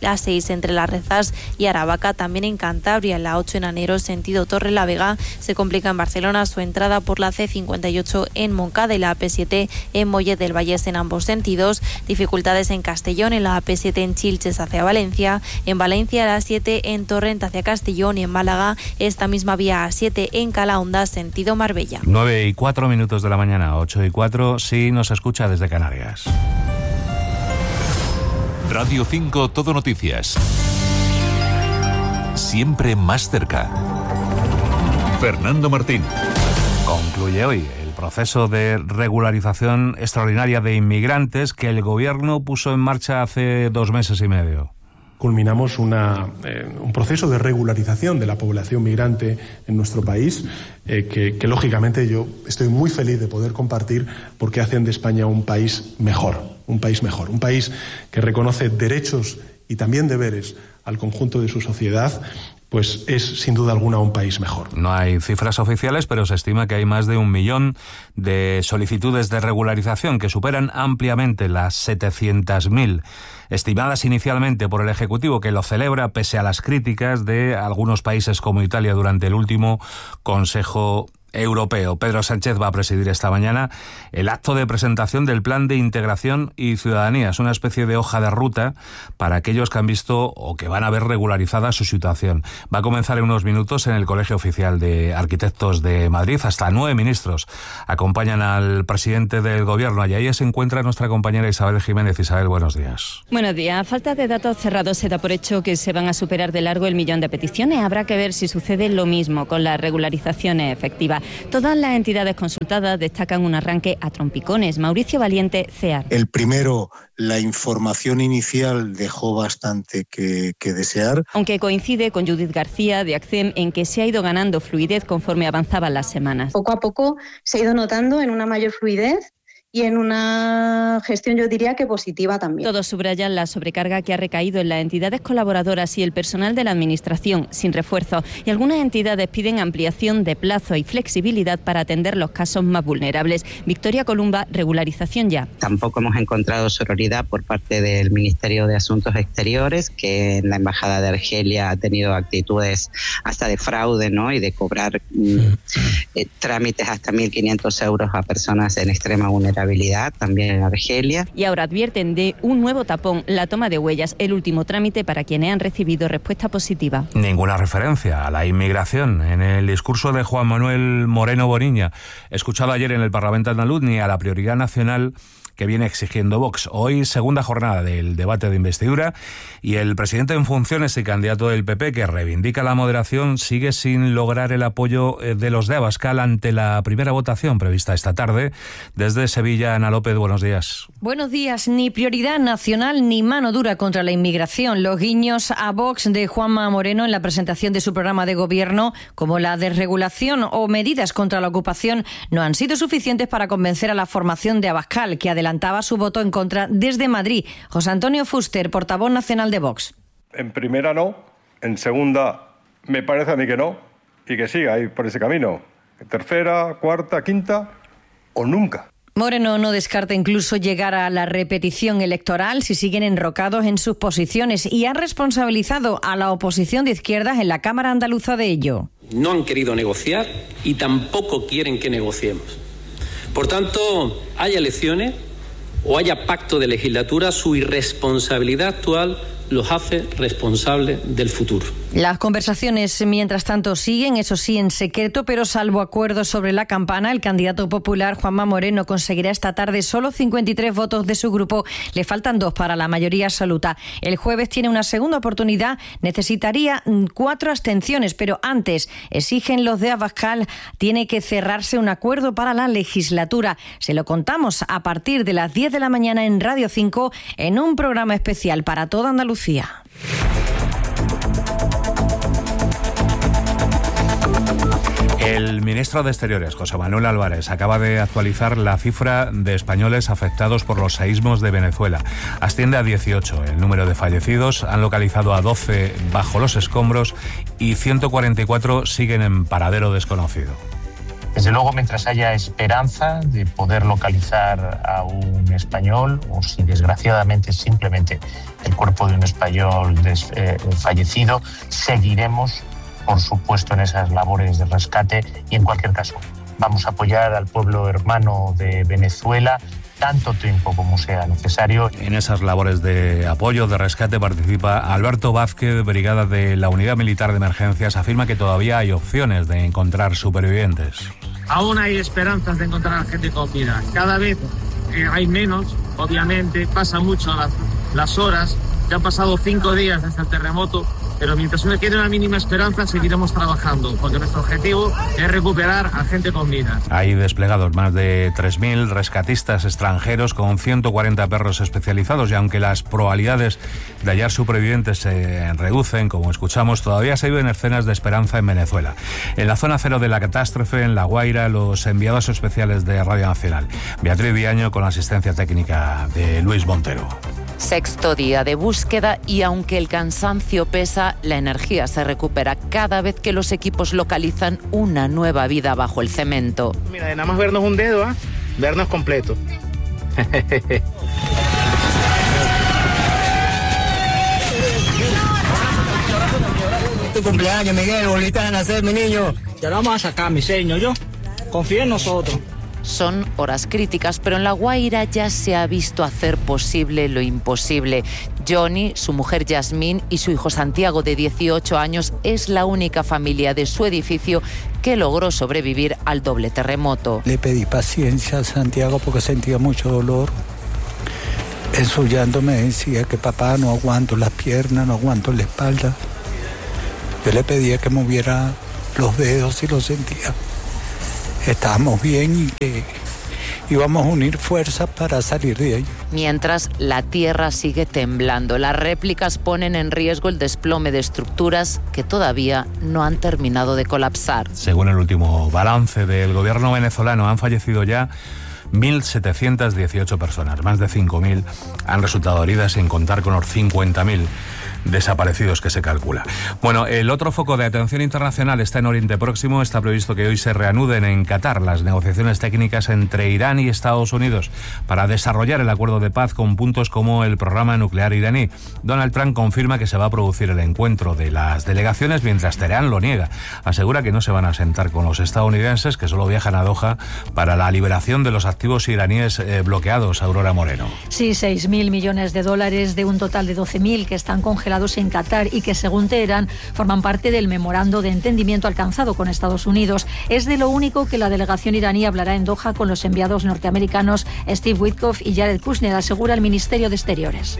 A6 entre Las Rezas y Aravaca. También en Cantabria, la A8 en Anero sentido Torrelavega. Se complica en Barcelona su entrada por la C58 en Moncada y la AP7 en Mollet del Vallés en ambos sentidos. Dificultades en Castellón, en la AP7 en Chilches hacia Valencia, en Valencia la A7 en Torrent hacia Castellón, y en Málaga esta misma vía A7 en Calahonda sentido Marbella. 9:04 de la mañana, 8:04 si nos escucha desde Canarias. Radio 5 Todo Noticias. Siempre más cerca. Fernando Martín. Concluye hoy el proceso de regularización extraordinaria de inmigrantes que el Gobierno puso en marcha hace 2 meses y medio. culminamos un proceso de regularización de la población migrante en nuestro país, que lógicamente yo estoy muy feliz de poder compartir, porque hacen de España un país mejor, un país que reconoce derechos y también deberes al conjunto de su sociedad. Pues es sin duda alguna un país mejor. No hay cifras oficiales, pero se estima que hay más de 1 millón de solicitudes de regularización, que superan ampliamente las 700.000 estimadas inicialmente por el Ejecutivo, que lo celebra pese a las críticas de algunos países como Italia durante el último Consejo Europeo. Pedro Sánchez va a presidir esta mañana el acto de presentación del Plan de Integración y Ciudadanía. Es una especie de hoja de ruta para aquellos que han visto o que van a ver regularizada su situación. Va a comenzar en unos minutos en el Colegio Oficial de Arquitectos de Madrid. Hasta 9 ministros acompañan al presidente del Gobierno. Y ahí se encuentra nuestra compañera Isabel Jiménez. Isabel, buenos días. Buenos días. A falta de datos cerrados, se da por hecho que se van a superar de largo el 1 millón de peticiones. Habrá que ver si sucede lo mismo con las regularizaciones efectivas. Todas las entidades consultadas destacan un arranque a trompicones. Mauricio Valiente, CEAR. El primero, la información inicial dejó bastante que desear. Aunque coincide con Judith García de ACCEM en que se ha ido ganando fluidez conforme avanzaban las semanas. Poco a poco se ha ido notando en una mayor fluidez y en una gestión, yo diría que positiva también. Todos subrayan la sobrecarga que ha recaído en las entidades colaboradoras y el personal de la Administración, sin refuerzo. Y algunas entidades piden ampliación de plazo y flexibilidad para atender los casos más vulnerables. Victoria Columba, regularización ya. Tampoco hemos encontrado sororidad por parte del Ministerio de Asuntos Exteriores, que en la Embajada de Argelia ha tenido actitudes hasta de fraude, ¿no? Y de cobrar trámites hasta 1.500 euros a personas en extrema vulnerabilidad, también en Argelia. Y ahora advierten de un nuevo tapón, la toma de huellas, el último trámite para quienes han recibido respuesta positiva. Ninguna referencia a la inmigración en el discurso de Juan Manuel Moreno Boniña, escuchado ayer en el Parlamento andaluz, ni a la prioridad nacional que viene exigiendo Vox. Hoy, segunda jornada del debate de investidura, y el presidente en funciones y candidato del PP, que reivindica la moderación, sigue sin lograr el apoyo de los de Abascal ante la primera votación prevista esta tarde. Desde Sevilla, Ana López, buenos días. Buenos días. Ni prioridad nacional ni mano dura contra la inmigración. Los guiños a Vox de Juanma Moreno en la presentación de su programa de gobierno, como la desregulación o medidas contra la ocupación, no han sido suficientes para convencer a la formación de Abascal, que adelantaba su voto en contra desde Madrid. José Antonio Fuster, portavoz nacional de Vox. En primera no, en segunda me parece a mí que no, y que siga ahí por ese camino. En tercera, cuarta, quinta o nunca. Moreno no descarta incluso llegar a la repetición electoral si siguen enrocados en sus posiciones, y ha responsabilizado a la oposición de izquierdas en la Cámara Andaluza de ello. No han querido negociar y tampoco quieren que negociemos. Por tanto, haya elecciones o haya pacto de legislatura, su irresponsabilidad actual los hace responsables del futuro. Las conversaciones, mientras tanto, siguen, eso sí, en secreto, pero salvo acuerdos sobre la campana, el candidato popular Juanma Moreno conseguirá esta tarde solo 53 votos de su grupo. Le faltan 2 para la mayoría absoluta. El jueves tiene una segunda oportunidad, necesitaría 4 abstenciones, pero antes, exigen los de Abascal, tiene que cerrarse un acuerdo para la legislatura. Se lo contamos a partir de las 10 de la mañana en Radio 5, en un programa especial para toda Andalucía. El ministro de Exteriores, José Manuel Álvarez, acaba de actualizar la cifra de españoles afectados por los seísmos de Venezuela. Asciende a 18 el número de fallecidos, han localizado a 12 bajo los escombros y 144 siguen en paradero desconocido. Desde luego, mientras haya esperanza de poder localizar a un español, o si desgraciadamente simplemente el cuerpo de un español fallecido, seguiremos, por supuesto, en esas labores de rescate, y en cualquier caso vamos a apoyar al pueblo hermano de Venezuela tanto tiempo como sea necesario. En esas labores de apoyo, de rescate, participa Alberto Vázquez, brigada de la Unidad Militar de Emergencias. Afirma que todavía hay opciones de encontrar supervivientes. Aún hay esperanzas de encontrar a gente con vida. Cada vez hay menos, obviamente, pasa mucho las horas. Ya han pasado 5 días desde el terremoto pero mientras uno tiene una mínima esperanza seguiremos trabajando, porque nuestro objetivo es recuperar a gente con vida. Hay desplegados más de 3.000 rescatistas extranjeros con 140 perros especializados, y aunque las probabilidades de hallar supervivientes se reducen, como escuchamos, todavía se viven escenas de esperanza en Venezuela. En la zona cero de la catástrofe, en La Guaira, los enviados especiales de Radio Nacional. Beatriz Viaño con la asistencia técnica de Luis Montero. Sexto día de búsqueda y aunque el cansancio pesa, la energía se recupera cada vez que los equipos localizan una nueva vida bajo el cemento. Mira, de nada más vernos un dedo, vernos completo. Tu cumpleaños, Miguel, bolita de nacer, mi niño. Ya lo vamos a sacar, mi señor, yo. Confía en nosotros. Son horas críticas, pero en La Guaira ya se ha visto hacer posible lo imposible. Johnny, su mujer Yasmín y su hijo Santiago, de 18 años, es la única familia de su edificio que logró sobrevivir al doble terremoto. Le pedí paciencia a Santiago porque sentía mucho dolor. En su llanto me decía que papá, no aguanto las piernas, no aguanto la espalda. Yo le pedía que moviera los dedos y lo sentía. Estábamos bien y que íbamos a unir fuerzas para salir de ahí. Mientras, la tierra sigue temblando. Las réplicas ponen en riesgo el desplome de estructuras que todavía no han terminado de colapsar. Según el último balance del gobierno venezolano, han fallecido ya 1.718 personas. Más de 5.000 han resultado heridas, sin contar con los 50.000 desaparecidos que se calcula. Bueno, el otro foco de atención internacional está en Oriente Próximo. Está previsto que hoy se reanuden en Qatar las negociaciones técnicas entre Irán y Estados Unidos para desarrollar el acuerdo de paz con puntos como el programa nuclear iraní. Donald Trump confirma que se va a producir el encuentro de las delegaciones, mientras Teherán lo niega. Asegura que no se van a sentar con los estadounidenses, que solo viajan a Doha para la liberación de los activos iraníes bloqueados. Aurora Moreno. Sí, 6.000 millones de dólares de un total de 12.000 que están congelados en Qatar y que, según Teherán, forman parte del memorando de entendimiento alcanzado con Estados Unidos. Es de lo único que la delegación iraní hablará en Doha con los enviados norteamericanos Steve Witkoff y Jared Kushner, asegura el Ministerio de Exteriores.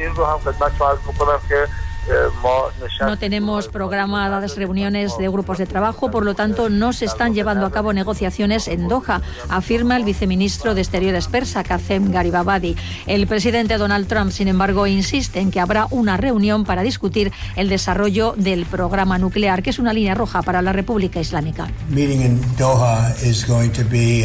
No tenemos programadas reuniones de grupos de trabajo, por lo tanto no se están llevando a cabo negociaciones en Doha, afirma el viceministro de Exteriores persa, Kazem Garibabadi. El presidente Donald Trump, sin embargo, insiste en que habrá una reunión para discutir el desarrollo del programa nuclear, que es una línea roja para la República Islámica. Meeting in Doha is going to be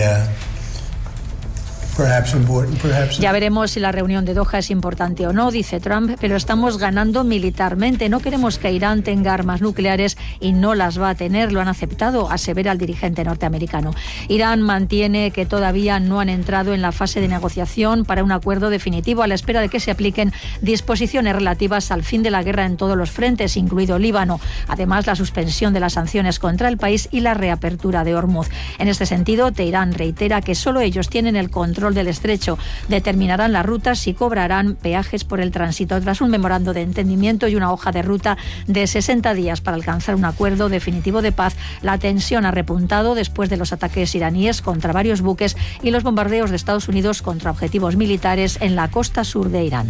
Ya veremos si la reunión de Doha es importante o no, dice Trump, pero estamos ganando militarmente. No queremos que Irán tenga armas nucleares y no las va a tener, lo han aceptado, asevera el dirigente norteamericano. Irán mantiene que todavía no han entrado en la fase de negociación para un acuerdo definitivo, a la espera de que se apliquen disposiciones relativas al fin de la guerra en todos los frentes, incluido Líbano. Además, la suspensión de las sanciones contra el país y la reapertura de Hormuz. En este sentido, Teherán reitera que solo ellos tienen el control del estrecho, determinarán las rutas y cobrarán peajes por el tránsito. Tras un memorando de entendimiento y una hoja de ruta de 60 días para alcanzar un acuerdo definitivo de paz, la tensión ha repuntado después de los ataques iraníes contra varios buques y los bombardeos de Estados Unidos contra objetivos militares en la costa sur de Irán.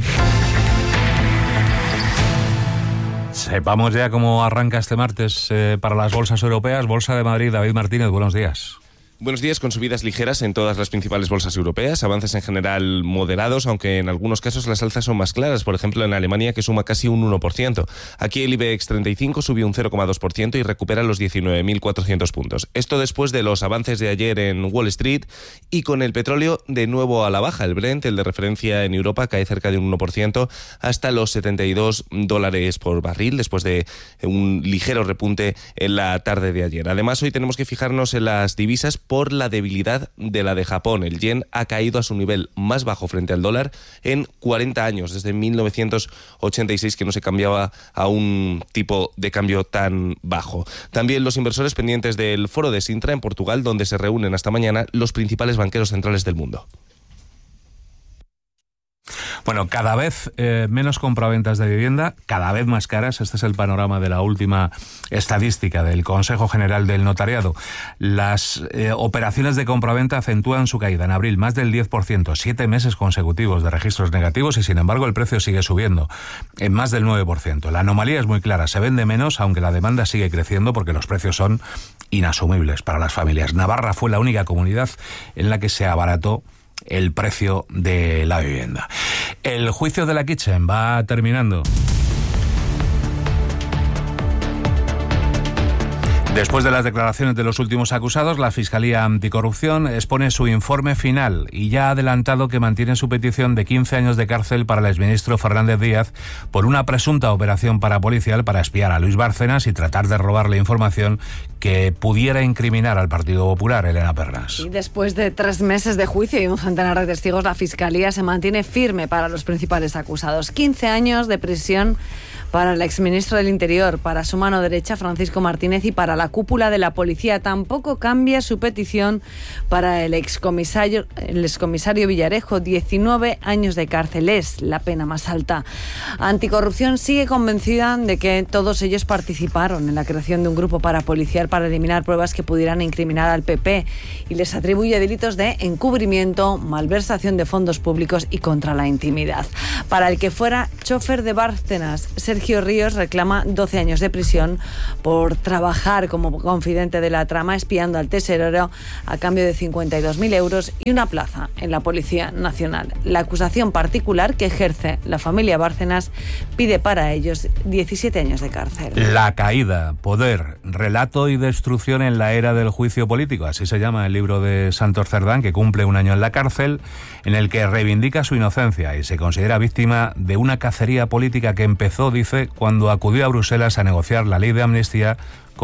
Sepamos ya cómo arranca este martes para las bolsas europeas. Bolsa de Madrid, David Martínez, buenos días. Buenos días, con subidas ligeras en todas las principales bolsas europeas, avances en general moderados, aunque en algunos casos las alzas son más claras, por ejemplo en Alemania, que suma casi un 1%. Aquí el IBEX 35 subió un 0,2% y recupera los 19.400 puntos. Esto después de los avances de ayer en Wall Street y con el petróleo de nuevo a la baja. El Brent, el de referencia en Europa, cae cerca de un 1% hasta los $72 por barril, después de un ligero repunte en la tarde de ayer. Además, hoy tenemos que fijarnos en las divisas por la debilidad de la de Japón. El yen ha caído a su nivel más bajo frente al dólar en 40 años, desde 1986, que no se cambiaba a un tipo de cambio tan bajo. También los inversores pendientes del foro de Sintra en Portugal, donde se reúnen hasta mañana los principales banqueros centrales del mundo. Bueno, cada vez menos compraventas de vivienda, cada vez más caras. Este es el panorama de la última estadística del Consejo General del Notariado. Las operaciones de compraventa acentúan su caída. En abril, más del 10%, 7 meses consecutivos de registros negativos y, sin embargo, el precio sigue subiendo en más del 9%. La anomalía es muy clara. Se vende menos, aunque la demanda sigue creciendo porque los precios son inasumibles para las familias. Navarra fue la única comunidad en la que se abarató el precio de la vivienda. El juicio de la Kitchen va terminando. Después de las declaraciones de los últimos acusados, la Fiscalía Anticorrupción expone su informe final y ya ha adelantado que mantiene su petición de 15 años de cárcel para el exministro Fernández Díaz por una presunta operación parapolicial para espiar a Luis Bárcenas y tratar de robarle información que pudiera incriminar al Partido Popular. Elena Pernas. Y después de 3 meses de juicio y un centenar de testigos, la Fiscalía se mantiene firme para los principales acusados. 15 años de prisión para el exministro del Interior, para su mano derecha, Francisco Martínez, y para la cúpula de la policía. Tampoco cambia su petición para el excomisario Villarejo. 19 años de cárcel es la pena más alta. Anticorrupción sigue convencida de que todos ellos participaron en la creación de un grupo parapolicial para eliminar pruebas que pudieran incriminar al PP y les atribuye delitos de encubrimiento, malversación de fondos públicos y contra la intimidad. Para el que fuera chofer de Bárcenas, Sergio Ríos reclama 12 años de prisión por trabajar como confidente de la trama, espiando al tesorero a cambio de 52.000 euros y una plaza en la Policía Nacional. La acusación particular que ejerce la familia Bárcenas pide para ellos 17 años de cárcel. La caída, poder, relato y destrucción en la era del juicio político. Así se llama el libro de Santos Cerdán, que cumple 1 año en la cárcel, en el que reivindica su inocencia y se considera víctima de una cacería política que empezó, dice, cuando acudió a Bruselas a negociar la ley de amnistía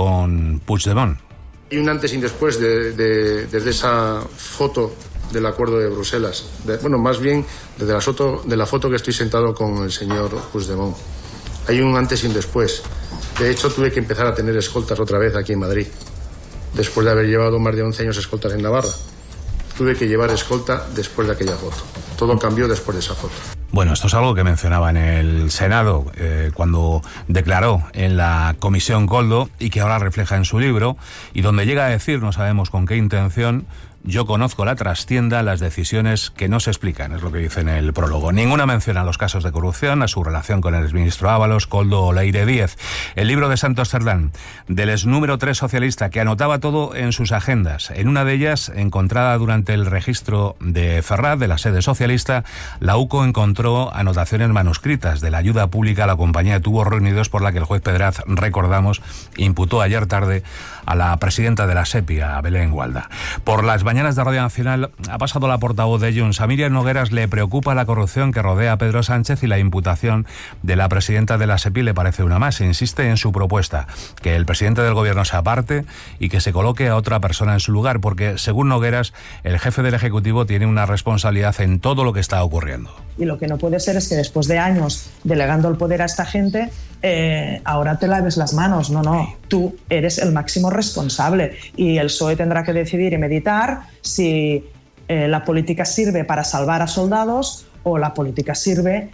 con Puigdemont. Y un antes y un después desde esa foto del acuerdo de Bruselas. Más bien desde la foto que estoy sentado con el señor Puigdemont. Hay un antes y un después. De hecho, tuve que empezar a tener escoltas otra vez aquí en Madrid. Después de haber llevado más de 11 años escoltas en Navarra. Tuve que llevar escolta después de aquella foto. Todo cambió después de esa foto. Bueno, esto es algo que mencionaba en el Senado cuando declaró en la Comisión Koldo y que ahora refleja en su libro y donde llega a decir, no sabemos con qué intención: yo conozco la trastienda, las decisiones que no se explican, es lo que dice en el prólogo. Ninguna mención a los casos de corrupción, a su relación con el exministro Ábalos, Koldo o Leire Díez. El libro de Santos Cerdán, del ex número 3 socialista, que anotaba todo en sus agendas. En una de ellas, encontrada durante el registro de Ferraz, de la sede socialista, la UCO encontró anotaciones manuscritas de la ayuda pública a la compañía de tubos reunidos por la que el juez Pedraz, recordamos, imputó ayer tarde a la presidenta de la SEPI, a Belén Gualda. Por las mañanas de Radio Nacional ha pasado la portavoz de Junts. A Miriam Nogueras le preocupa la corrupción que rodea a Pedro Sánchez y la imputación de la presidenta de la SEPI le parece una más. Insiste en su propuesta, que el presidente del gobierno se aparte y que se coloque a otra persona en su lugar, porque, según Nogueras, el jefe del Ejecutivo tiene una responsabilidad en todo lo que está ocurriendo. Y lo que no puede ser es que después de años delegando el poder a esta gente, ahora te laves las manos. No, tú eres el máximo responsable y el PSOE tendrá que decidir y meditar si la política sirve para salvar a soldados o la política sirve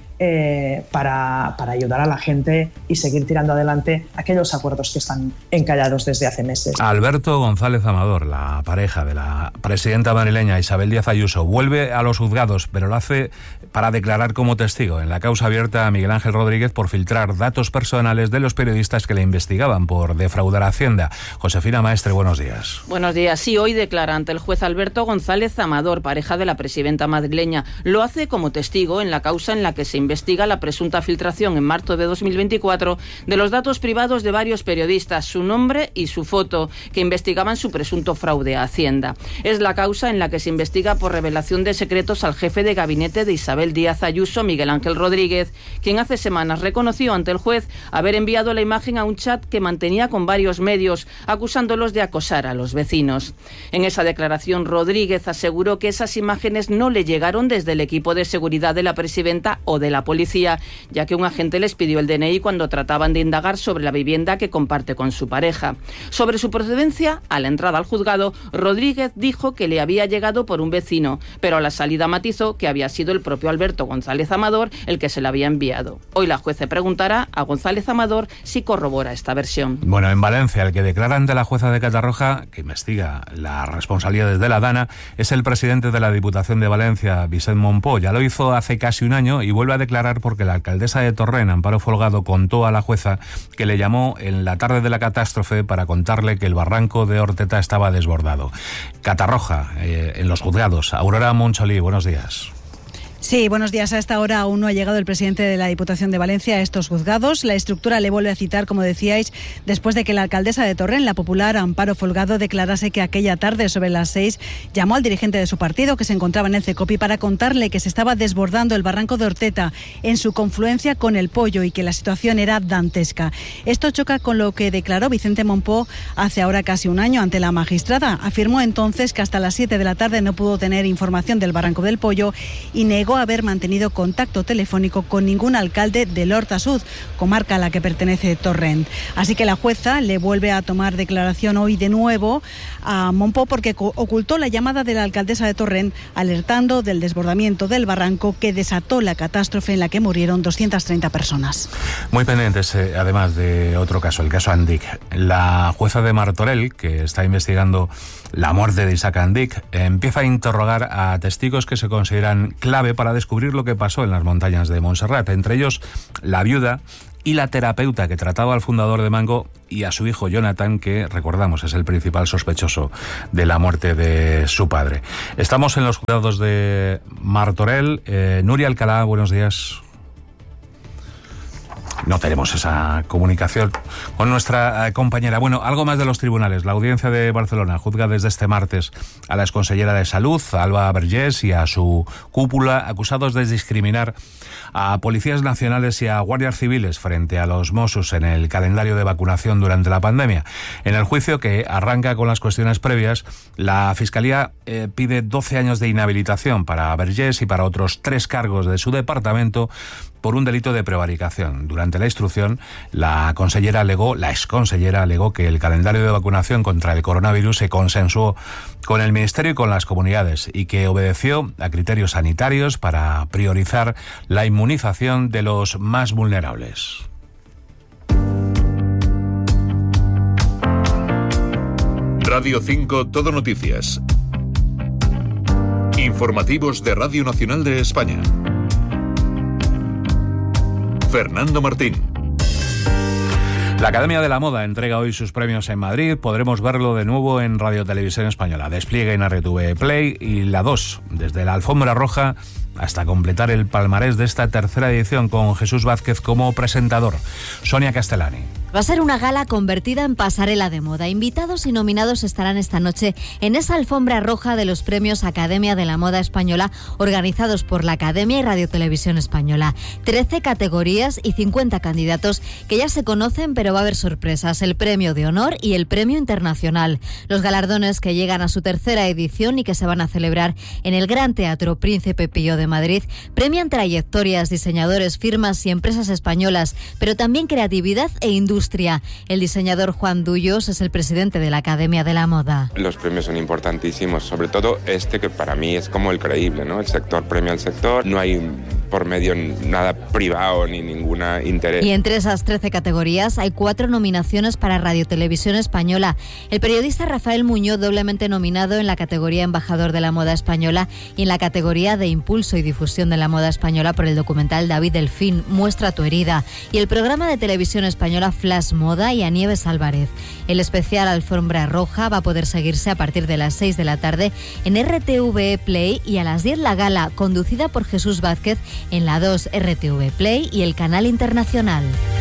para ayudar a la gente y seguir tirando adelante aquellos acuerdos que están encallados desde hace meses. Alberto González Amador, la pareja de la presidenta madrileña Isabel Díaz Ayuso, vuelve a los juzgados, pero lo hace para declarar como testigo en la causa abierta a Miguel Ángel Rodríguez por filtrar datos personales de los periodistas que le investigaban por defraudar a Hacienda. Josefina Maestre, buenos días. Buenos días. Sí, hoy declara ante el juez Alberto González Amador, pareja de la presidenta madrileña. Lo hace como testigo en la causa en la que se investiga la presunta filtración en marzo de 2024 de los datos privados de varios periodistas, su nombre y su foto, que investigaban su presunto fraude a Hacienda. Es la causa en la que se investiga por revelación de secretos al jefe de gabinete de Isabel Díaz Ayuso, Miguel Ángel Rodríguez, quien hace semanas reconoció ante el juez haber enviado la imagen a un chat que mantenía con varios medios, acusándolos de acosar a los vecinos. En esa declaración, Rodríguez aseguró que esas imágenes no le llegaron desde el equipo de seguridad de la presidenta o de la la policía, ya que un agente les pidió el DNI cuando trataban de indagar sobre la vivienda que comparte con su pareja. Sobre su procedencia, a la entrada al juzgado, Rodríguez dijo que le había llegado por un vecino, pero a la salida matizó que había sido el propio Alberto González Amador el que se la había enviado. Hoy la jueza preguntará a González Amador si corrobora esta versión. Bueno, en Valencia, el que declara ante la jueza de Catarroja, que investiga las responsabilidades de la Dana, es el presidente de la Diputación de Valencia, Vicent Monpó. Ya lo hizo hace casi un año y vuelve a declarar porque la alcaldesa de Torrent, Amparo Folgado, contó a la jueza que le llamó en la tarde de la catástrofe para contarle que el barranco de Orteta estaba desbordado. Catarroja, en los juzgados. Aurora Moncholí, buenos días. Sí, buenos días. A esta hora aún no ha llegado el presidente de la Diputación de Valencia a estos juzgados. La estructura le vuelve a citar, como decíais, después de que la alcaldesa de Torrent, la popular Amparo Folgado, declarase que aquella tarde sobre las 6 llamó al dirigente de su partido, que se encontraba en el CECOPI, para contarle que se estaba desbordando el barranco de Orteta en su confluencia con el Pollo y que la situación era dantesca. Esto choca con lo que declaró Vicente Monpó hace ahora casi un año ante la magistrada. Afirmó entonces que hasta las 7 de la tarde no pudo tener información del barranco del Pollo y negó haber mantenido contacto telefónico con ningún alcalde del Horta Sud, comarca a la que pertenece Torrent. Así que la jueza le vuelve a tomar declaración hoy de nuevo a Monpó porque ocultó la llamada de la alcaldesa de Torrent alertando del desbordamiento del barranco que desató la catástrofe en la que murieron 230 personas. Muy pendientes, además de otro caso, el caso Andic. La jueza de Martorell, que está investigando la muerte de Isaac Andic, empieza a interrogar a testigos que se consideran clave para descubrir lo que pasó en las montañas de Montserrat, entre ellos la viuda y la terapeuta que trataba al fundador de Mango y a su hijo Jonathan, que, recordamos, es el principal sospechoso de la muerte de su padre. Estamos en los juzgados de Martorell. Nuria Alcalá, buenos días. No tenemos esa comunicación con nuestra compañera. Bueno, algo más de los tribunales. La Audiencia de Barcelona juzga desde este martes a la exconsellera de Salud, Alba Vergés, y a su cúpula, acusados de discriminar a policías nacionales y a guardias civiles frente a los Mossos en el calendario de vacunación durante la pandemia. En el juicio, que arranca con las cuestiones previas, la Fiscalía pide 12 años de inhabilitación para Vergés y para otros 3 cargos de su departamento por un delito de prevaricación. Durante la instrucción, la exconsellera alegó que el calendario de vacunación contra el coronavirus se consensuó con el Ministerio y con las comunidades y que obedeció a criterios sanitarios para priorizar la inmunización de los más vulnerables. Radio 5 Todo Noticias. Informativos de Radio Nacional de España. Fernando Martín. La Academia de la Moda entrega hoy sus premios en Madrid. Podremos verlo de nuevo en Radio Televisión Española. Despliegue en RTV Play y La 2, desde la alfombra roja hasta completar el palmarés de esta tercera edición con Jesús Vázquez como presentador. Sonia Castellani. Va a ser una gala convertida en pasarela de moda. Invitados y nominados estarán esta noche en esa alfombra roja de los premios Academia de la Moda Española, organizados por la Academia y Radio Televisión Española. 13 categorías y 50 candidatos que ya se conocen, pero va a haber sorpresas. El premio de honor y el premio internacional. Los galardones que llegan a su tercera edición y que se van a celebrar en el Gran Teatro Príncipe Pío de Madrid premian trayectorias, diseñadores, firmas y empresas españolas, pero también creatividad e industria. El diseñador Juan Dullos es el presidente de la Academia de la Moda. Los premios son importantísimos, sobre todo este que para mí es como el creíble, ¿no? El sector premia al sector, no hay por medio nada privado ni ninguna interés. Y entre esas 13 categorías hay 4 nominaciones para Radio Televisión Española. El periodista Rafael Muñoz, doblemente nominado en la categoría Embajador de la Moda Española y en la categoría de Impulso y Difusión de la Moda Española por el documental David Delfín, Muestra tu herida, y el programa de televisión española Flash Moda y a Nieves Álvarez. El especial Alfombra Roja va a poder seguirse a partir de las 6 de la tarde en RTV Play y a las 10 la gala, conducida por Jesús Vázquez en la 2 RTV Play y el canal internacional.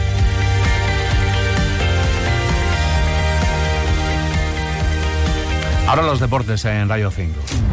Ahora los deportes en Radio 5.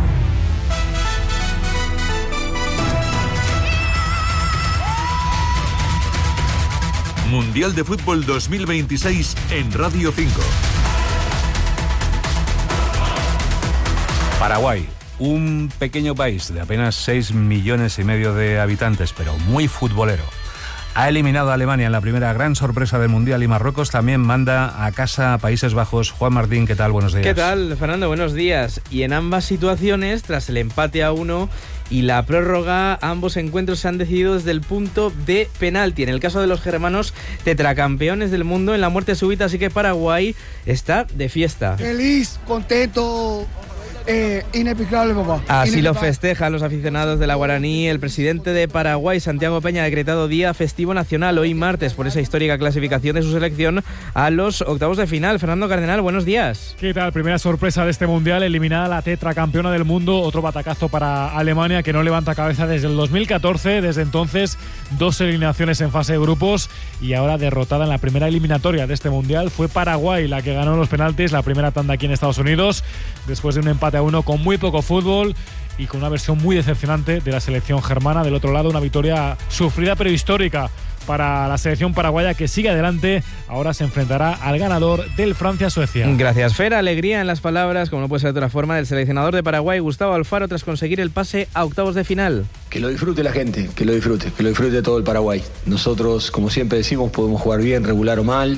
Mundial de Fútbol 2026 en Radio 5. Paraguay Un pequeño país de apenas 6,5 millones de habitantes, pero muy futbolero, ha eliminado a Alemania en la primera gran sorpresa del Mundial y Marruecos también manda a casa a Países Bajos. Juan Martín, ¿qué tal? Buenos días. ¿Qué tal, Fernando? Buenos días. Y en ambas situaciones, tras el empate a 1 y la prórroga, ambos encuentros se han decidido desde el punto de penalti. En el caso de los germanos, tetracampeones del mundo en la muerte súbita, así que Paraguay está de fiesta. Feliz, contento, inexplicable, papá. Así lo festejan los aficionados de la Guaraní. El presidente de Paraguay, Santiago Peña, ha decretado día festivo nacional hoy martes por esa histórica clasificación de su selección a los octavos de final. Fernando Cardenal, buenos días. ¿Qué tal? Primera sorpresa de este mundial, eliminada la tetracampeona del mundo. Otro batacazo para Alemania, que no levanta cabeza desde el 2014. Desde entonces, 2 eliminaciones en fase de grupos y ahora derrotada en la primera eliminatoria de este mundial. Fue Paraguay la que ganó los penaltis, la primera tanda aquí en Estados Unidos, después de un empate a 1 con muy poco fútbol y con una versión muy decepcionante de la selección germana. Del otro lado, una victoria sufrida pero histórica para la selección paraguaya, que sigue adelante. Ahora se enfrentará al ganador del Francia-Suecia. Gracias, Fer. Alegría en las palabras, como no puede ser de otra forma, del seleccionador de Paraguay, Gustavo Alfaro, tras conseguir el pase a octavos de final. Que lo disfrute la gente, que lo disfrute todo el Paraguay. Nosotros, como siempre decimos, podemos jugar bien, regular o mal,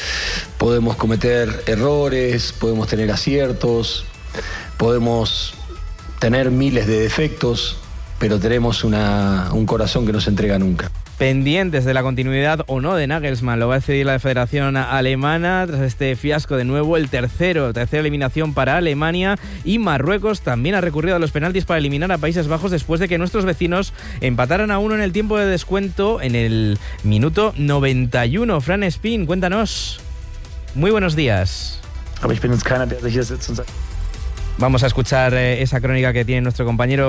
podemos cometer errores, podemos tener aciertos, podemos tener miles de defectos, pero tenemos un corazón que no se entrega nunca. Pendientes de la continuidad o no de Nagelsmann, lo va a decidir la Federación Alemana tras este fiasco. De nuevo, tercera eliminación para Alemania, y Marruecos también ha recurrido a los penaltis para eliminar a Países Bajos después de que nuestros vecinos empataran a 1 en el tiempo de descuento en el minuto 91. Fran Espín, cuéntanos. Muy buenos días. Vamos a escuchar esa crónica que tiene nuestro compañero